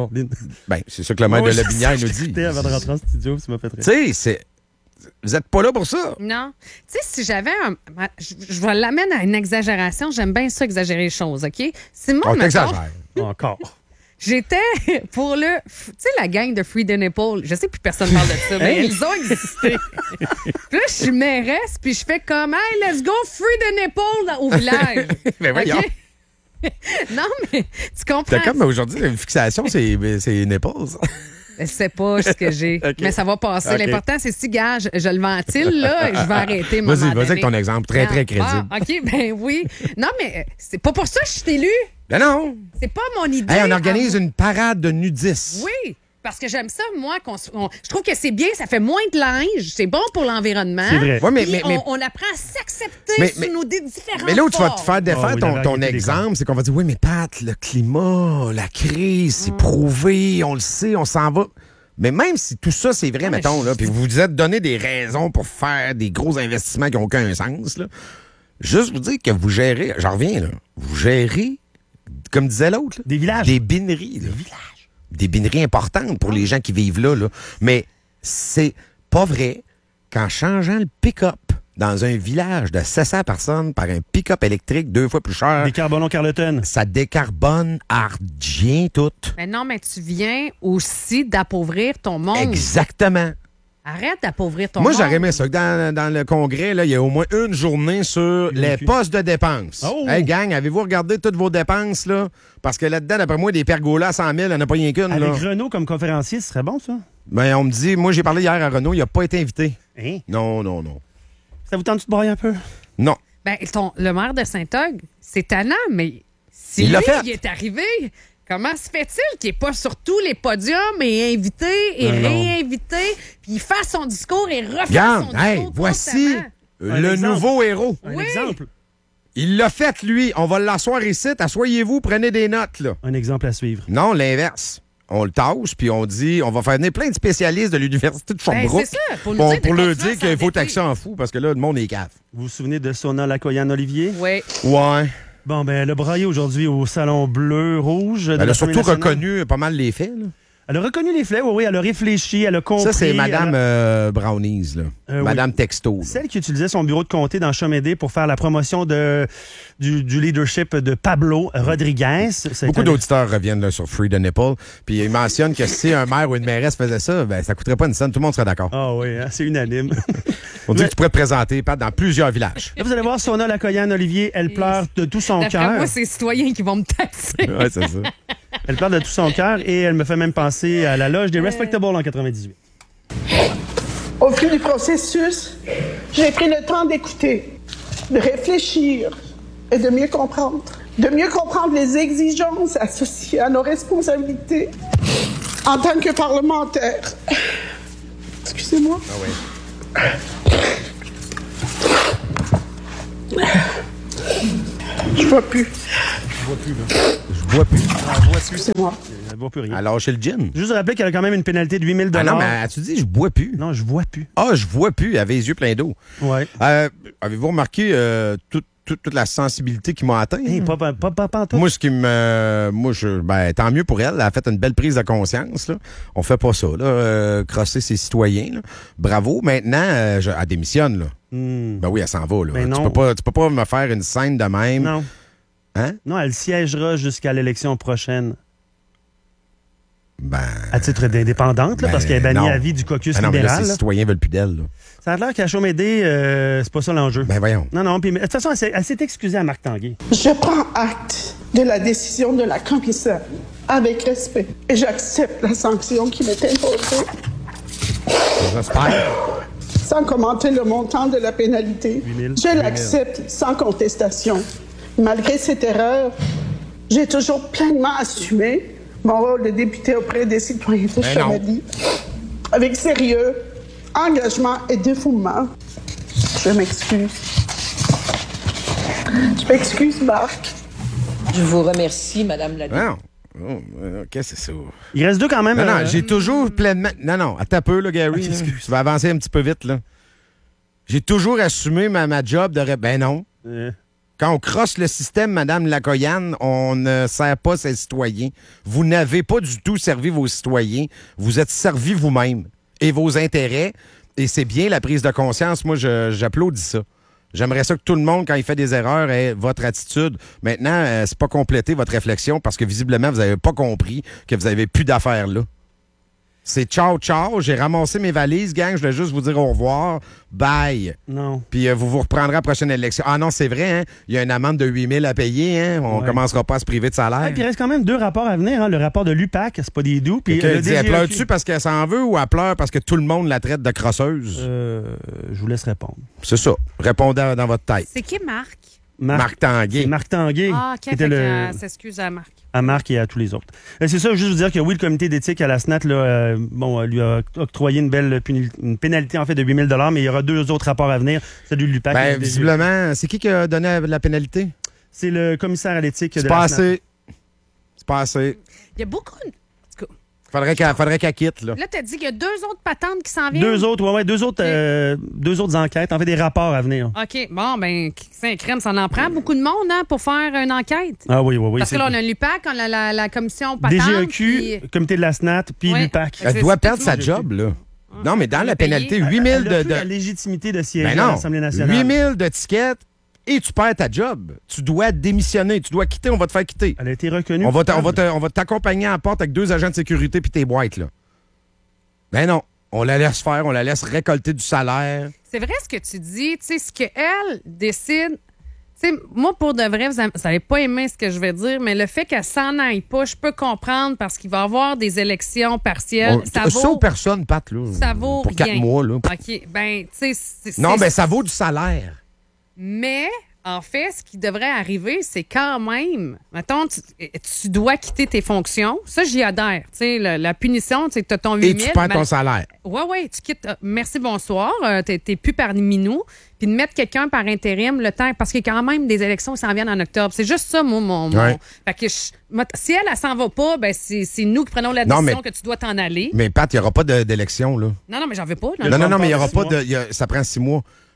ben, c'est ça que le maire de Lobinière nous dit. Avant de rentrer en studio, tu m'as fait rire. Tu sais, vous êtes pas là pour ça. Non. Tu sais, si j'avais un... Je vais l'amener à une exagération. J'aime bien ça, exagérer les choses, OK? Si moi, on t'exagère. Encore. J'étais pour tu sais, la gang de Free the Nipple. Je sais que plus personne parle de ça, mais ils ont existé. Puis là, je suis mairesse, puis je fais comme, hey, let's go, Free the Nipple au village. Mais voyons. Okay? Non, mais tu comprends. T'as comme aujourd'hui, une fixation, c'est nipples. Je sais pas ce que j'ai, okay. Mais ça va passer. Okay. L'important, c'est si, gars, je le ventile, là, et je vais arrêter. Vas-y avec ton exemple, très crédible. OK, ben oui. Non, mais c'est pas pour ça que je suis élue. Ben non. C'est pas mon idée. Hey, on organise une parade de nudistes. Oui, parce que j'aime ça, moi. Je trouve que c'est bien, ça fait moins de linge, c'est bon pour l'environnement. C'est vrai. Ouais, mais on apprend à s'accepter sous nos différentes mais là où tu vas te formes. faire défaire ton exemple, c'est qu'on va dire, oui, mais Pat, le climat, la crise, c'est prouvé, on le sait, on s'en va. Mais même si tout ça, c'est vrai, mettons, là, puis vous vous êtes donné des raisons pour faire des gros investissements qui n'ont aucun sens, là, juste vous dire que vous gérez, j'en reviens, là, vous gérez, comme disait l'autre, des villages. Des bineries. Là. Des bineries importantes pour les gens qui vivent là, là. Mais c'est pas vrai qu'en changeant le pick-up dans un village de 700 personnes par un pick-up électrique 2 fois plus cher... Décarbonons Carleton. Ça décarbone ardien tout. Mais non, mais tu viens aussi d'appauvrir ton monde. Exactement. Arrête d'appauvrir ton monde. Moi, j'aurais aimé ça. Dans le congrès, là, il y a au moins une journée sur les postes de dépenses. Oh. Hey, gang, avez-vous regardé toutes vos dépenses, là? Parce que là-dedans, d'après moi, des pergolas à 100 000, il n'y en a pas rien qu'une. Avec Renaud comme conférencier, ce serait bon, ça? Ben, on me dit, moi, j'ai parlé hier à Renaud, il n'a pas été invité. Hein? Non. Ça vous tente de broyer un peu? Non. Ben, le maire de Saint-Og, c'est tannant, mais si il est arrivé... Comment se fait-il qu'il n'est pas sur tous les podiums et invité et réinvité, puis il fasse son discours et refasse son discours voici le nouveau héros. Un exemple. Il l'a fait, lui. On va l'asseoir ici. Asseyez-vous, prenez des notes. Là. Un exemple à suivre. Non, l'inverse. On le tasse, puis on dit, on va faire venir plein de spécialistes de l'Université de Sherbrooke pour leur dire qu'il faut taxer en fou, parce que là, le monde est cave. Vous vous souvenez de Sona Lacoyan Olivier? Oui. Ouais. Bon, ben, elle a braillé aujourd'hui au Salon Bleu-Rouge. Elle a surtout reconnu pas mal les faits, là. Elle a reconnu les faits, oui, elle a réfléchi, elle a compris. Ça, c'est Madame Brownies, là. Madame oui. Texto. Là. Celle qui utilisait son bureau de comté dans Chamédé pour faire la promotion du leadership de Pablo Rodriguez. Beaucoup d'auditeurs reviennent là, sur Free the Nipple, puis ils mentionnent que si un maire ou une mairesse faisait ça, ben, ça coûterait pas une scène, tout le monde serait d'accord. Ah oui, hein, c'est unanime. On dit que tu pourrais te présenter, Pat, dans plusieurs villages. Là, vous allez voir Sona Lacoyane, Olivier, elle pleure de tout son cœur. Moi, c'est les citoyens qui vont me taxer. Oui, c'est ça. Elle pleure de tout son cœur et elle me fait même penser à la loge des Respectable en 98. Au fil du processus, j'ai pris le temps d'écouter, de réfléchir et de mieux comprendre. De mieux comprendre les exigences associées à nos responsabilités en tant que parlementaire. Excusez-moi. Ah ouais. Je vois plus. Je vois plus. Excusez-moi. Elle boit plus rien. Alors, chez le gin. Juste rappeler qu'elle a quand même une pénalité de 8 000 $. Ah non, mais as-tu dit je bois plus? Non, je vois plus. Ah, je vois plus. Elle avait les yeux pleins d'eau. Ouais. Avez-vous remarqué toute la sensibilité qui m'a atteint? Hey, pas tout. Moi, tant mieux pour elle. Elle a fait une belle prise de conscience. Là. On fait pas ça, là. Crosser ses citoyens. Là. Bravo. Maintenant, elle démissionne. Là. Ben oui, elle s'en va. Là. Ben tu peux pas me faire une scène de même. Non. Hein? Non, elle siégera jusqu'à l'élection prochaine. Ben, à titre d'indépendante, là, parce qu'elle est bannie à vie du caucus non, libéral. Mais là, ses citoyens veulent plus d'elle. Là. Ça a l'air qu'à Chaumédé, c'est pas ça l'enjeu. Ben voyons. Non, puis de toute façon, elle s'est excusée à Marc Tanguay. Je prends acte de la décision de la commissaire avec respect et j'accepte la sanction qui m'est imposée. J'espère. Sans commenter le montant de la pénalité, je l'accepte sans contestation. Malgré cette erreur, j'ai toujours pleinement assumé mon rôle de député auprès des citoyens de Chamédé. Avec sérieux, engagement et dévouement. Je m'excuse. Je m'excuse, Marc. Je vous remercie, Madame la députée. Qu'est-ce que c'est ça? Il reste deux quand même. Non, j'ai toujours pleinement... Non, attends un peu, là, Gary. Okay, tu vas avancer un petit peu vite, là. J'ai toujours assumé ma job de... Ben non. Quand on crosse le système, Madame Lacoyane, on ne sert pas ses citoyens. Vous n'avez pas du tout servi vos citoyens. Vous êtes servi vous-même et vos intérêts. Et c'est bien la prise de conscience. Moi, j'applaudis ça. J'aimerais ça que tout le monde, quand il fait des erreurs, ait votre attitude. Maintenant, c'est pas compléter votre réflexion parce que visiblement, vous n'avez pas compris que vous n'avez plus d'affaires là. C'est ciao, ciao. J'ai ramassé mes valises, gang. Je voulais juste vous dire au revoir. Bye. Non. Puis vous vous reprendrez à la prochaine élection. Ah non, c'est vrai, hein? Il y a une amende de 8 000 à payer, hein? On commencera pas à se priver de salaire. Puis il reste quand même deux rapports à venir, hein? Le rapport de l'UPAC, c'est pas des doux. Puis elle pleure-tu parce qu'elle s'en veut ou elle pleure parce que tout le monde la traite de crosseuse? Je vous laisse répondre. C'est ça. Répondez dans votre tête. C'est qui Marc? Marc Tanguay. C'est Marc Tanguay. Ah, qui était s'excuse à Marc. À Marc et à tous les autres. C'est ça, juste vous dire que oui, le comité d'éthique à la SNAT là, lui a octroyé une pénalité en fait de 8 000 $, mais il y aura deux autres rapports à venir. Celui de l'UPAC. Ben, visiblement, c'est qui a donné la pénalité? C'est le commissaire à l'éthique de la SNAT. C'est pas assez. Il y a beaucoup de... Faudrait qu'elle quitte, là. Là, t'as dit qu'il y a deux autres patentes qui s'en viennent. Deux autres enquêtes, en fait, des rapports à venir. OK. Bon, ben, c'est un crème, ça en prend beaucoup de monde, hein, pour faire une enquête. Ah oui. Parce que là, on a l'UPAC, on a la commission patente. DGEQ, comité de la SNAT, puis l'UPAC. Elle doit perdre sa job, là. Non, mais dans la pénalité, 8 000 de... la légitimité de siéger à l'Assemblée nationale. 8 000 de tickets et tu perds ta job. Tu dois démissionner. Tu dois quitter. On va te faire quitter. Elle a été reconnue. On va t'accompagner à la porte avec 2 agents de sécurité puis tes boîtes, là. Ben non. On la laisse faire. On la laisse récolter du salaire. C'est vrai ce que tu dis. Tu sais, ce qu'elle décide... Tu sais, moi, pour de vrai, vous n'allez pas aimer ce que je vais dire, mais le fait qu'elle s'en aille pas, je peux comprendre parce qu'il va y avoir des élections partielles. Ça vaut personne, Pat, là. Ça vaut pour 4 mois, là. OK. Ben, tu sais... Non, ben ça vaut du salaire. Mais, en fait, ce qui devrait arriver, c'est quand même, mettons, tu dois quitter tes fonctions. Ça, j'y adhère. Tu sais, la punition, tu as ton 8 000. Et tu perds ton salaire. Oui, tu quittes. Merci, bonsoir. T'es plus parmi nous. Puis de mettre quelqu'un par intérim le temps, parce qu'il y a quand même des élections qui s'en viennent en octobre. C'est juste ça, mon. Fait que si elle s'en va pas, ben c'est nous qui prenons la décision que tu dois t'en aller. Mais Pat, il n'y aura pas d'élection, là. Non, mais j'en veux pas. Non, mais il n'y aura pas de. Ça prend 6 mois.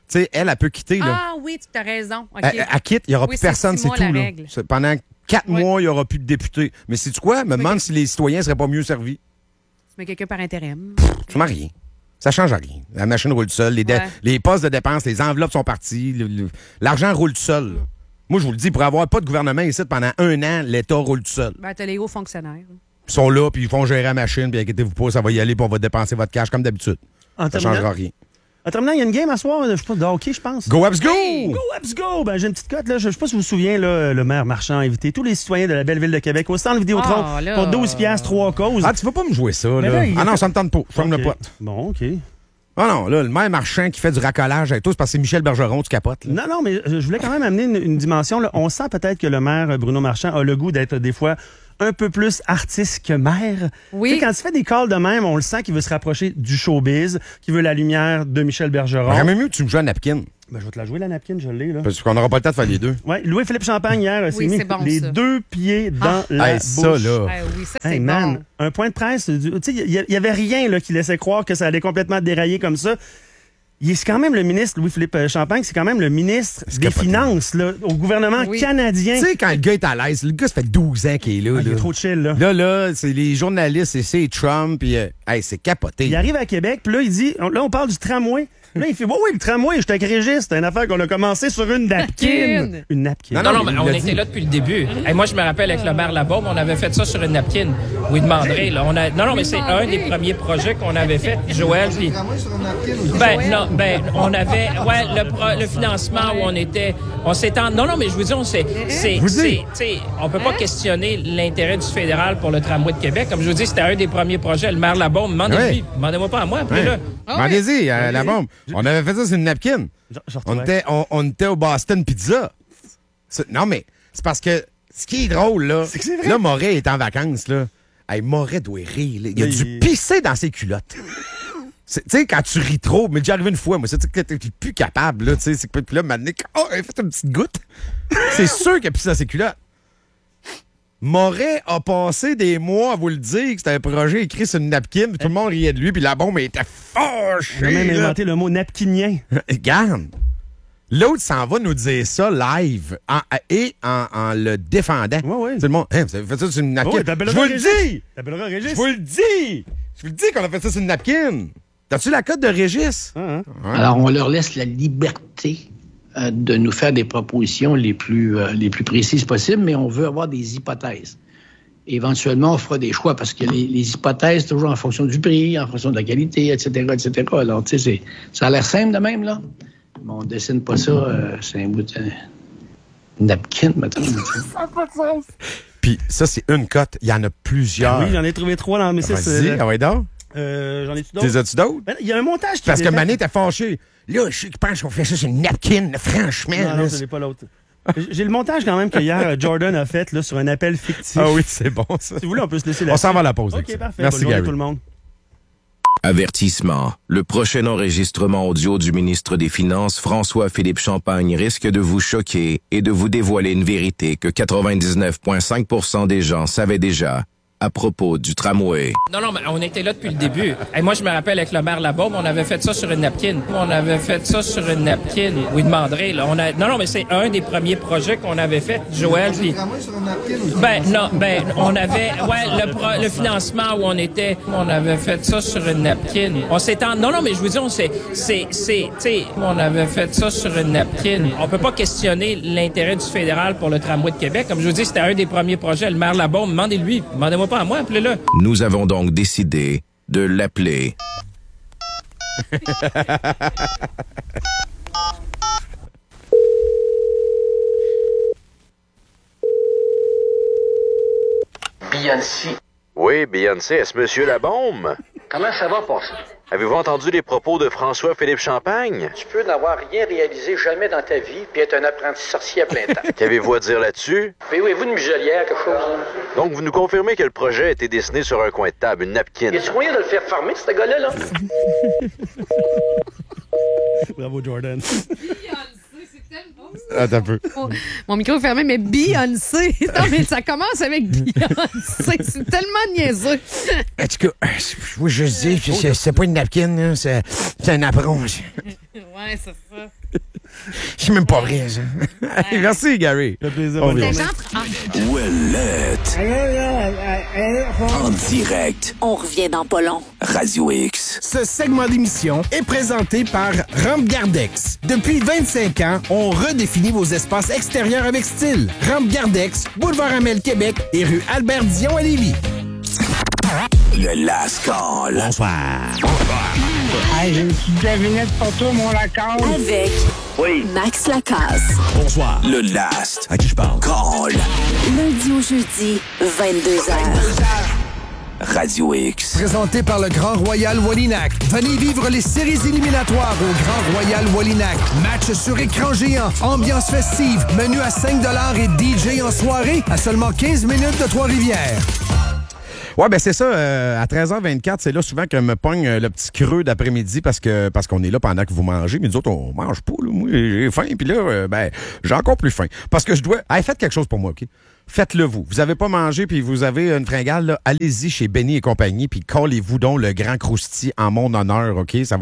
Tu sais, elle peut quitter. Là. Ah oui, tu as raison. Okay. Elle quitte, il n'y aura plus personne, c'est tout. Là. Pendant 4 mois, il n'y aura plus de députés. Mais sais-tu quoi? Me demande si les citoyens ne seraient pas mieux servis. Tu mets quelqu'un par intérim. Ça ne rien. Ça change rien. La machine roule seule. Les postes de dépenses, les enveloppes sont parties. L'argent roule tout seul. Moi, je vous le dis, pour avoir pas de gouvernement ici pendant 1 an, l'État roule tout seul. Ben, t'as les hauts fonctionnaires. Ils sont là, puis ils font gérer la machine, puis inquiétez-vous pas, ça va y aller, puis on va dépenser votre cash comme d'habitude. Ça ne changera rien. En terminant, il y a une game à soir, je sais pas, de hockey, je pense. Go Habs Go! Hey, go Habs Go! Ben, j'ai une petite cote, là. Je sais pas si vous vous souvenez, là, le maire Marchand a invité tous les citoyens de la belle ville de Québec au centre Vidéotron pour 12 $, 3 causes. Ah, tu vas pas me jouer ça, là. Ah non, ça me tente pas. Je ferme le pote. Bon, OK. Ah non, là, le maire Marchand qui fait du racolage avec toi, c'est parce que c'est Michel Bergeron, tu capotes. Là. Non, mais je voulais quand même amener une dimension. Là. On sent peut-être que le maire Bruno Marchand a le goût d'être des fois un peu plus artiste que maire. Oui. Tu sais, quand il fait des calls de même, on le sent qu'il veut se rapprocher du showbiz, qu'il veut la lumière de Michel Bergeron. J'aimerais mieux que tu me joues à Napkin. Ben, je vais te la jouer, la napkin, je l'ai, là. Parce qu'on n'aura pas le temps de faire les deux. Oui, Louis-Philippe Champagne, hier, s'est mis les 2 pieds dans la bouche. Ça, là. Oui, ça, c'est bon. Un point de presse, tu sais, il y avait rien, là, qui laissait croire que ça allait complètement dérailler comme ça. C'est quand même le ministre, Louis-Philippe Champagne, c'est quand même le ministre des Finances là, au gouvernement canadien. Tu sais, quand le gars est à l'aise, le gars, ça fait 12 ans qu'il est là. Il est trop chill, là. Là, c'est les journalistes, c'est Trump, puis c'est capoté. Il arrive à Québec, puis là, il dit, là, on parle du tramway. Là, il fait, oui, le tramway, j'étais avec Régis, c'est une affaire qu'on a commencé sur une napkin. Une napkin. Non, mais on était là depuis le début. Et moi, je me rappelle avec le maire Labaume, on avait fait ça sur une napkin. Oui, demanderait, là. Non, mais c'est un des premiers projets qu'on avait fait, Joël. Puis... on avait, le financement où on s'étend. Non, mais je vous dis, on peut pas questionner l'intérêt du fédéral pour le tramway de Québec. Comme je vous dis, c'était un des premiers projets. Le maire Labaume, demandez-moi pas à moi, appelez-le. Demandez-y, Labaume. On avait fait ça sur une napkin. On était au Boston Pizza. Non, mais c'est parce que ce qui est drôle, là, c'est que c'est vrai. Là, Moret est en vacances, là. Hey, Moret doit rire. Là. Il a dû pisser dans ses culottes. Tu sais, quand tu ris trop, mais déjà arrivé une fois, moi, c'est que t'es plus capable, là, tu sais. Puis là, maintenant, elle a fait une petite goutte. C'est sûr qu'il a pissé dans ses culottes. Moret a passé des mois à vous le dire que c'était un projet écrit sur une napkin, puis tout le monde riait de lui, puis la bombe était fâchée. On a même inventé le mot napkinien. Regarde. L'autre s'en va nous dire ça live en le défendant. Oui. C'est le monde. Vous avez fait ça sur une napkin. Je vous le dis! Je vous le dis qu'on a fait ça sur une napkin. T'as-tu la cote de Régis? Ouais. Alors, on leur laisse la liberté de nous faire des propositions les plus précises possibles, mais on veut avoir des hypothèses. Éventuellement, on fera des choix parce que les hypothèses, toujours en fonction du prix, en fonction de la qualité, etc., etc. Alors, tu sais, ça a l'air simple de même, là. Mais on dessine pas ça, c'est un bout de napkin, maintenant. Ça n'a pas de sens. Puis ça, c'est une cote. Il y en a plusieurs. Oui, j'en ai trouvé 3 dans mes 6. Vas-y, ouais, donc. J'en ai-tu d'autres? T'es as-tu d'autres? Il y a un montage qui parce que Mané t'a fâché. Là, je pense qu'on fait ça sur une napkin, là, franchement. Non, ce n'est pas l'autre. J'ai le montage quand même que hier Jordan a fait là, sur un appel fictif. Ah oui, c'est bon ça. Si vous voulez, on peut se laisser là. On s'en va à la pause. OK, parfait. Merci, Bonne journée Gary. tout le monde. Avertissement. Le prochain enregistrement audio du ministre des Finances, François-Philippe Champagne, risque de vous choquer et de vous dévoiler une vérité que 99,5% des gens savaient déjà à propos du tramway. Non, mais on était là depuis le début. Et moi, je me rappelle avec le maire Labaume, on avait fait ça sur une napkin. Oui, demanderait, là. Non, mais c'est un des premiers projets qu'on avait fait, Joël. Puis... on avait, le financement où on avait fait ça sur une napkin. On s'étend. Non, mais je vous dis, on avait fait ça sur une napkin. On peut pas questionner l'intérêt du fédéral pour le tramway de Québec. Comme je vous dis, c'était un des premiers projets. Le maire Labaume, demandez-moi pas à moi, appelez-le. Nous avons donc décidé de l'appeler. Beyoncé. Oui, Beyoncé, est-ce Monsieur Labaume? Comment ça va passer? Avez-vous entendu les propos de François-Philippe Champagne? Tu peux n'avoir rien réalisé jamais dans ta vie puis être un apprenti sorcier à plein temps. Qu'avez-vous à dire là-dessus? Voyez-vous une muselière, quelque chose? Hein? Donc, vous nous confirmez que le projet a été dessiné sur un coin de table, une napkin. Y a-tu moyen de le faire farmer, ce gars-là, là? Bravo, Jordan. Attends un peu. Mon micro est fermé, mais Beyoncé. Non, mais ça commence avec Beyoncé. C'est tellement niaiseux. En tout cas, oui, je dis, c'est pas une napkin, c'est un apron. Ouais, c'est ça. Je suis même pas vrai, ça. Merci, Gary. Ça fait plaisir. Ouellette. En direct. On revient dans pas long. Radio X. Ce segment d'émission est présenté par Rampe Gardex. Depuis 25 ans, on redéfinit vos espaces extérieurs avec style. Rampe Gardex, boulevard Amel, Québec et rue Albert-Dion à Lévis. Le Last Call. Bonsoir. Hey, j'ai une petite devinette pour toi, mon Lacasse. Avec Max Lacasse. Bonsoir. Le Last. À qui je parle? Call. Lundi au jeudi, 22h. Radio X. Présenté par le Grand Royal Wallinac. Venez vivre les séries éliminatoires au Grand Royal Wallinac. Match sur écran géant, ambiance festive, menu à 5$ et DJ en soirée à seulement 15 minutes de Trois-Rivières. Ouais, ben c'est ça. À 13h24, c'est là souvent que me pogne le petit creux d'après-midi parce qu'on est là pendant que vous mangez. Mais nous autres, on mange pas. Là. Moi, j'ai faim. Puis là, j'ai encore plus faim. Parce que je dois... Hey, faites quelque chose pour moi, OK? Faites-le vous. Vous avez pas mangé puis vous avez une fringale, là, allez-y chez Benny et compagnie puis collez-vous donc le grand croustillant en mon honneur, OK? Ça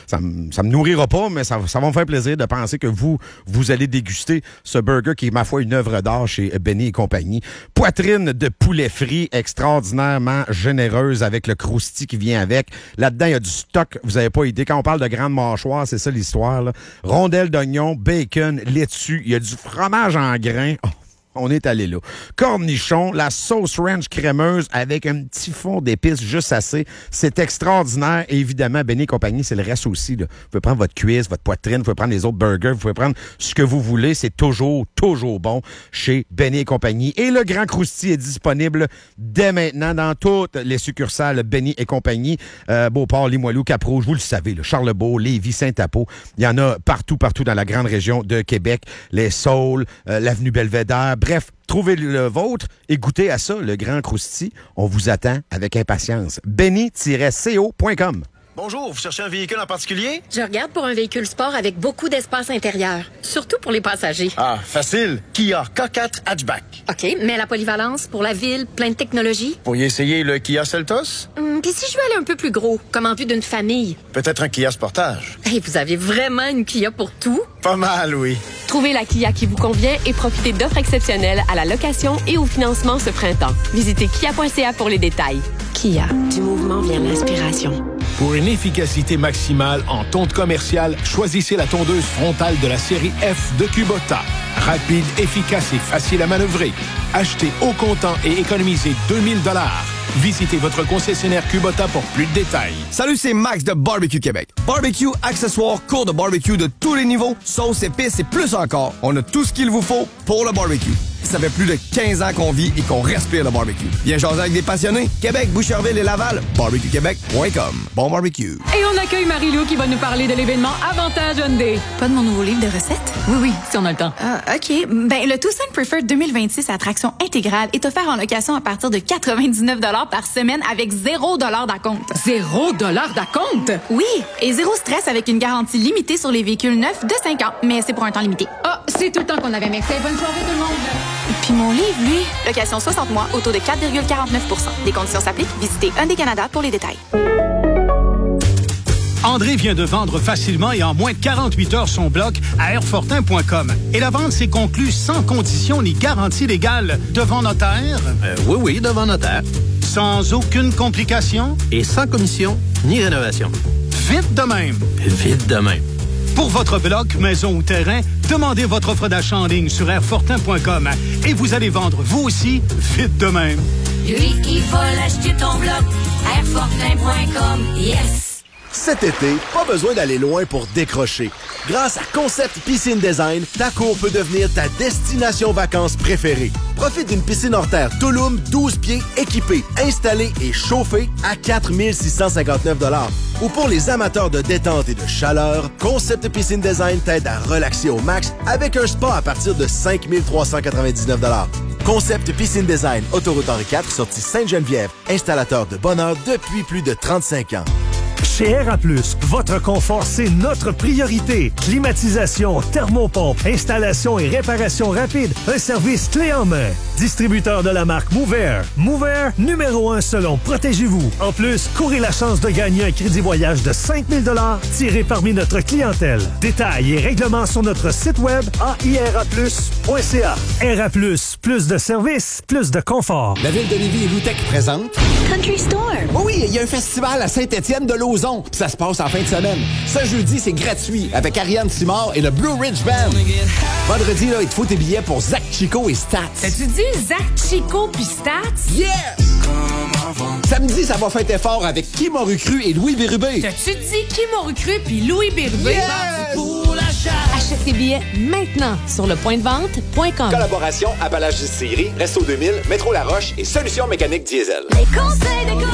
me nourrira pas, mais ça va me faire plaisir de penser que vous allez déguster ce burger qui est, ma foi, une œuvre d'art chez Benny et compagnie. Poitrine de poulet frit extraordinairement généreuse avec le croustillant qui vient avec. Là-dedans, il y a du stock. Vous avez pas idée. Quand on parle de grande mâchoire, c'est ça l'histoire, là. Rondelles d'oignon, bacon, laitue. Il y a du fromage en grains. Oh. On est allé là. Cornichon, la sauce ranch crémeuse avec un petit fond d'épices juste assez. C'est extraordinaire. Et évidemment, Benny et compagnie, c'est le reste aussi. Là. Vous pouvez prendre votre cuisse, votre poitrine, vous pouvez prendre les autres burgers, vous pouvez prendre ce que vous voulez. C'est toujours bon chez Benny et compagnie. Et le Grand Croustillant est disponible dès maintenant dans toutes les succursales Benny et compagnie. Beauport, Limoilou, Cap-Rouge, vous le savez, là, Charlebourg, Lévis, Saint-Apo. Il y en a partout dans la grande région de Québec. Les Saules, l'avenue Belvédère. Bref, trouvez le vôtre et goûtez à ça, le Grand Croustillant. On vous attend avec impatience. benny-co.com. Bonjour, vous cherchez un véhicule en particulier? Je regarde pour un véhicule sport avec beaucoup d'espace intérieur, surtout pour les passagers. Ah, facile. Kia K4 Hatchback. OK, mais la polyvalence pour la ville, plein de technologies? Pourriez essayer le Kia Seltos? Puis si je veux aller un peu plus gros, comme en vue d'une famille? Peut-être un Kia Sportage. Hey, vous avez vraiment une Kia pour tout? Pas mal, oui. Trouvez la Kia qui vous convient et profitez d'offres exceptionnelles à la location et au financement ce printemps. Visitez kia.ca pour les détails. Kia, du mouvement vient l'inspiration. Pour une efficacité maximale en tonte commerciale, choisissez la tondeuse frontale de la série F de Kubota. Rapide, efficace et facile à manœuvrer. Achetez au comptant et économisez 2000 $. Visitez votre concessionnaire Kubota pour plus de détails. Salut, c'est Max de Barbecue Québec. Barbecue, accessoires, cours de barbecue de tous les niveaux, sauces, épices et plus encore. On a tout ce qu'il vous faut pour le barbecue. Ça fait plus de 15 ans qu'on vit et qu'on respire le barbecue. Viens jaser avec des passionnés. Québec, Boucherville et Laval. BarbecueQuébec.com. Bon barbecue. Et on accueille Marie-Lou qui va nous parler de l'événement Avantage Hyundai. Pas de mon nouveau livre de recettes? Oui, si on a le temps. OK. Ben, le Tucson Preferred 2026 à traction intégrale est offert en location à partir de 99 $ par semaine avec 0 $ d'acompte. 0 $ d'acompte? Oui, et zéro stress avec une garantie limitée sur les véhicules neufs de 5 ans. Mais c'est pour un temps limité. Ah, c'est tout le temps qu'on avait. Merci. Bonne soirée tout le monde. Puis mon livre, lui, location 60 mois, au taux de 4,49 %. Des conditions s'appliquent. Visitez Hyundai Canada pour les détails. André vient de vendre facilement et en moins de 48 heures son bloc à airfortin.com. Et la vente s'est conclue sans condition ni garantie légale devant notaire. Oui, devant notaire. Sans aucune complication. Et sans commission ni rénovation. Vite de même. Vite de même. Pour votre bloc, maison ou terrain, demandez votre offre d'achat en ligne sur airfortin.com et vous allez vendre vous aussi vite de même. Lui, il va l'acheter ton bloc. Airfortin.com. Yes! Cet été, pas besoin d'aller loin pour décrocher. Grâce à Concept Piscine Design, ta cour peut devenir ta destination vacances préférée. Profite d'une piscine hors terre Tulum 12 pieds équipée, installée et chauffée à 4 659 $. Ou pour les amateurs de détente et de chaleur, Concept Piscine Design t'aide à relaxer au max avec un spa à partir de 5 399 $. Concept Piscine Design, Autoroute Henri IV, sortie Sainte-Geneviève, installateur de bonheur depuis plus de 35 ans. Chez Air+, votre confort, c'est notre priorité. Climatisation, thermopompe, installation et réparation rapide. Un service clé en main. Distributeur de la marque MoveAir. MoveAir, numéro 1 selon Protégez-vous. En plus, courez la chance de gagner un crédit voyage de 5 000 tiré parmi notre clientèle. Détails et règlements sur notre site web aira+.ca. Air+, plus de services, plus de confort. La ville de Lévis et Loutec présente Country Store. Oh oui, il y a un festival à Saint-Étienne de Lauzon. Puis ça se passe en fin de semaine. Ce jeudi, c'est gratuit avec Ariane Simard et le Blue Ridge Band. Vendredi, là, il te faut tes billets pour Zach Chico et Stats. T'as-tu dit Zach Chico puis Stats? Yes! Samedi, ça va fêter fort avec Qui m'a recru et Louis Bérubé. T'as-tu dit Qui m'a recru puis Louis Bérubé? Yes! Achète tes billets maintenant sur lepointdevente.com. Collaboration Appalaches Distillerie, Resto 2000, Métro La Roche et Solutions Mécaniques Diesel. Les conseils de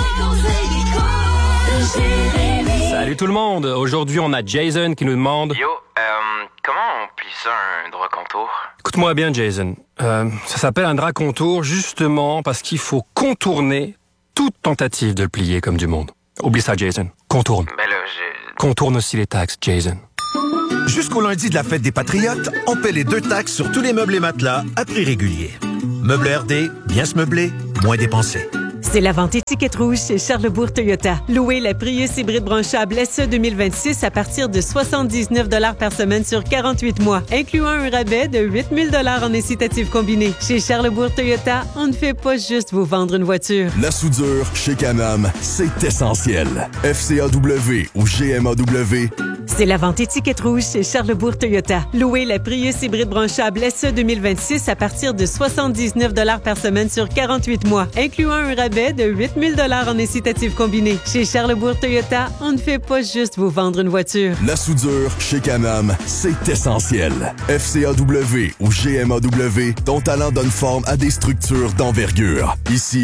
Jérémy. Salut tout le monde! Aujourd'hui, on a Jason qui nous demande... Yo, comment on plie ça, un drap contour? Écoute-moi bien, Jason. Ça s'appelle un drap contour justement parce qu'il faut contourner toute tentative de le plier comme du monde. Oublie ça, Jason. Contourne. Ben là, Contourne aussi les taxes, Jason. Jusqu'au lundi de la fête des Patriotes, on paie les 2 taxes sur tous les meubles et matelas à prix régulier. Meubles RD, bien se meubler, moins dépenser. C'est la vente étiquette rouge chez Charlesbourg Toyota. Louez la Prius hybride branchable SE 2026 à partir de 79 $ par semaine sur 48 mois, incluant un rabais de 8 000 $ en incitatif combiné. Chez Charlesbourg Toyota, on ne fait pas juste vous vendre une voiture. La soudure chez Can-Am, c'est essentiel. FCAW ou GMAW. C'est la vente étiquette rouge chez Charlesbourg Toyota. Louez la Prius hybride branchable SE 2026 à partir de 79 $ par semaine sur 48 mois, incluant un rabais de 8 000 $ en incitatif combiné. Chez Charlesbourg Toyota, on ne fait pas juste vous vendre une voiture. La soudure chez Can-Am, c'est essentiel. FCAW ou GMAW, ton talent donne forme à des structures d'envergure. Ici,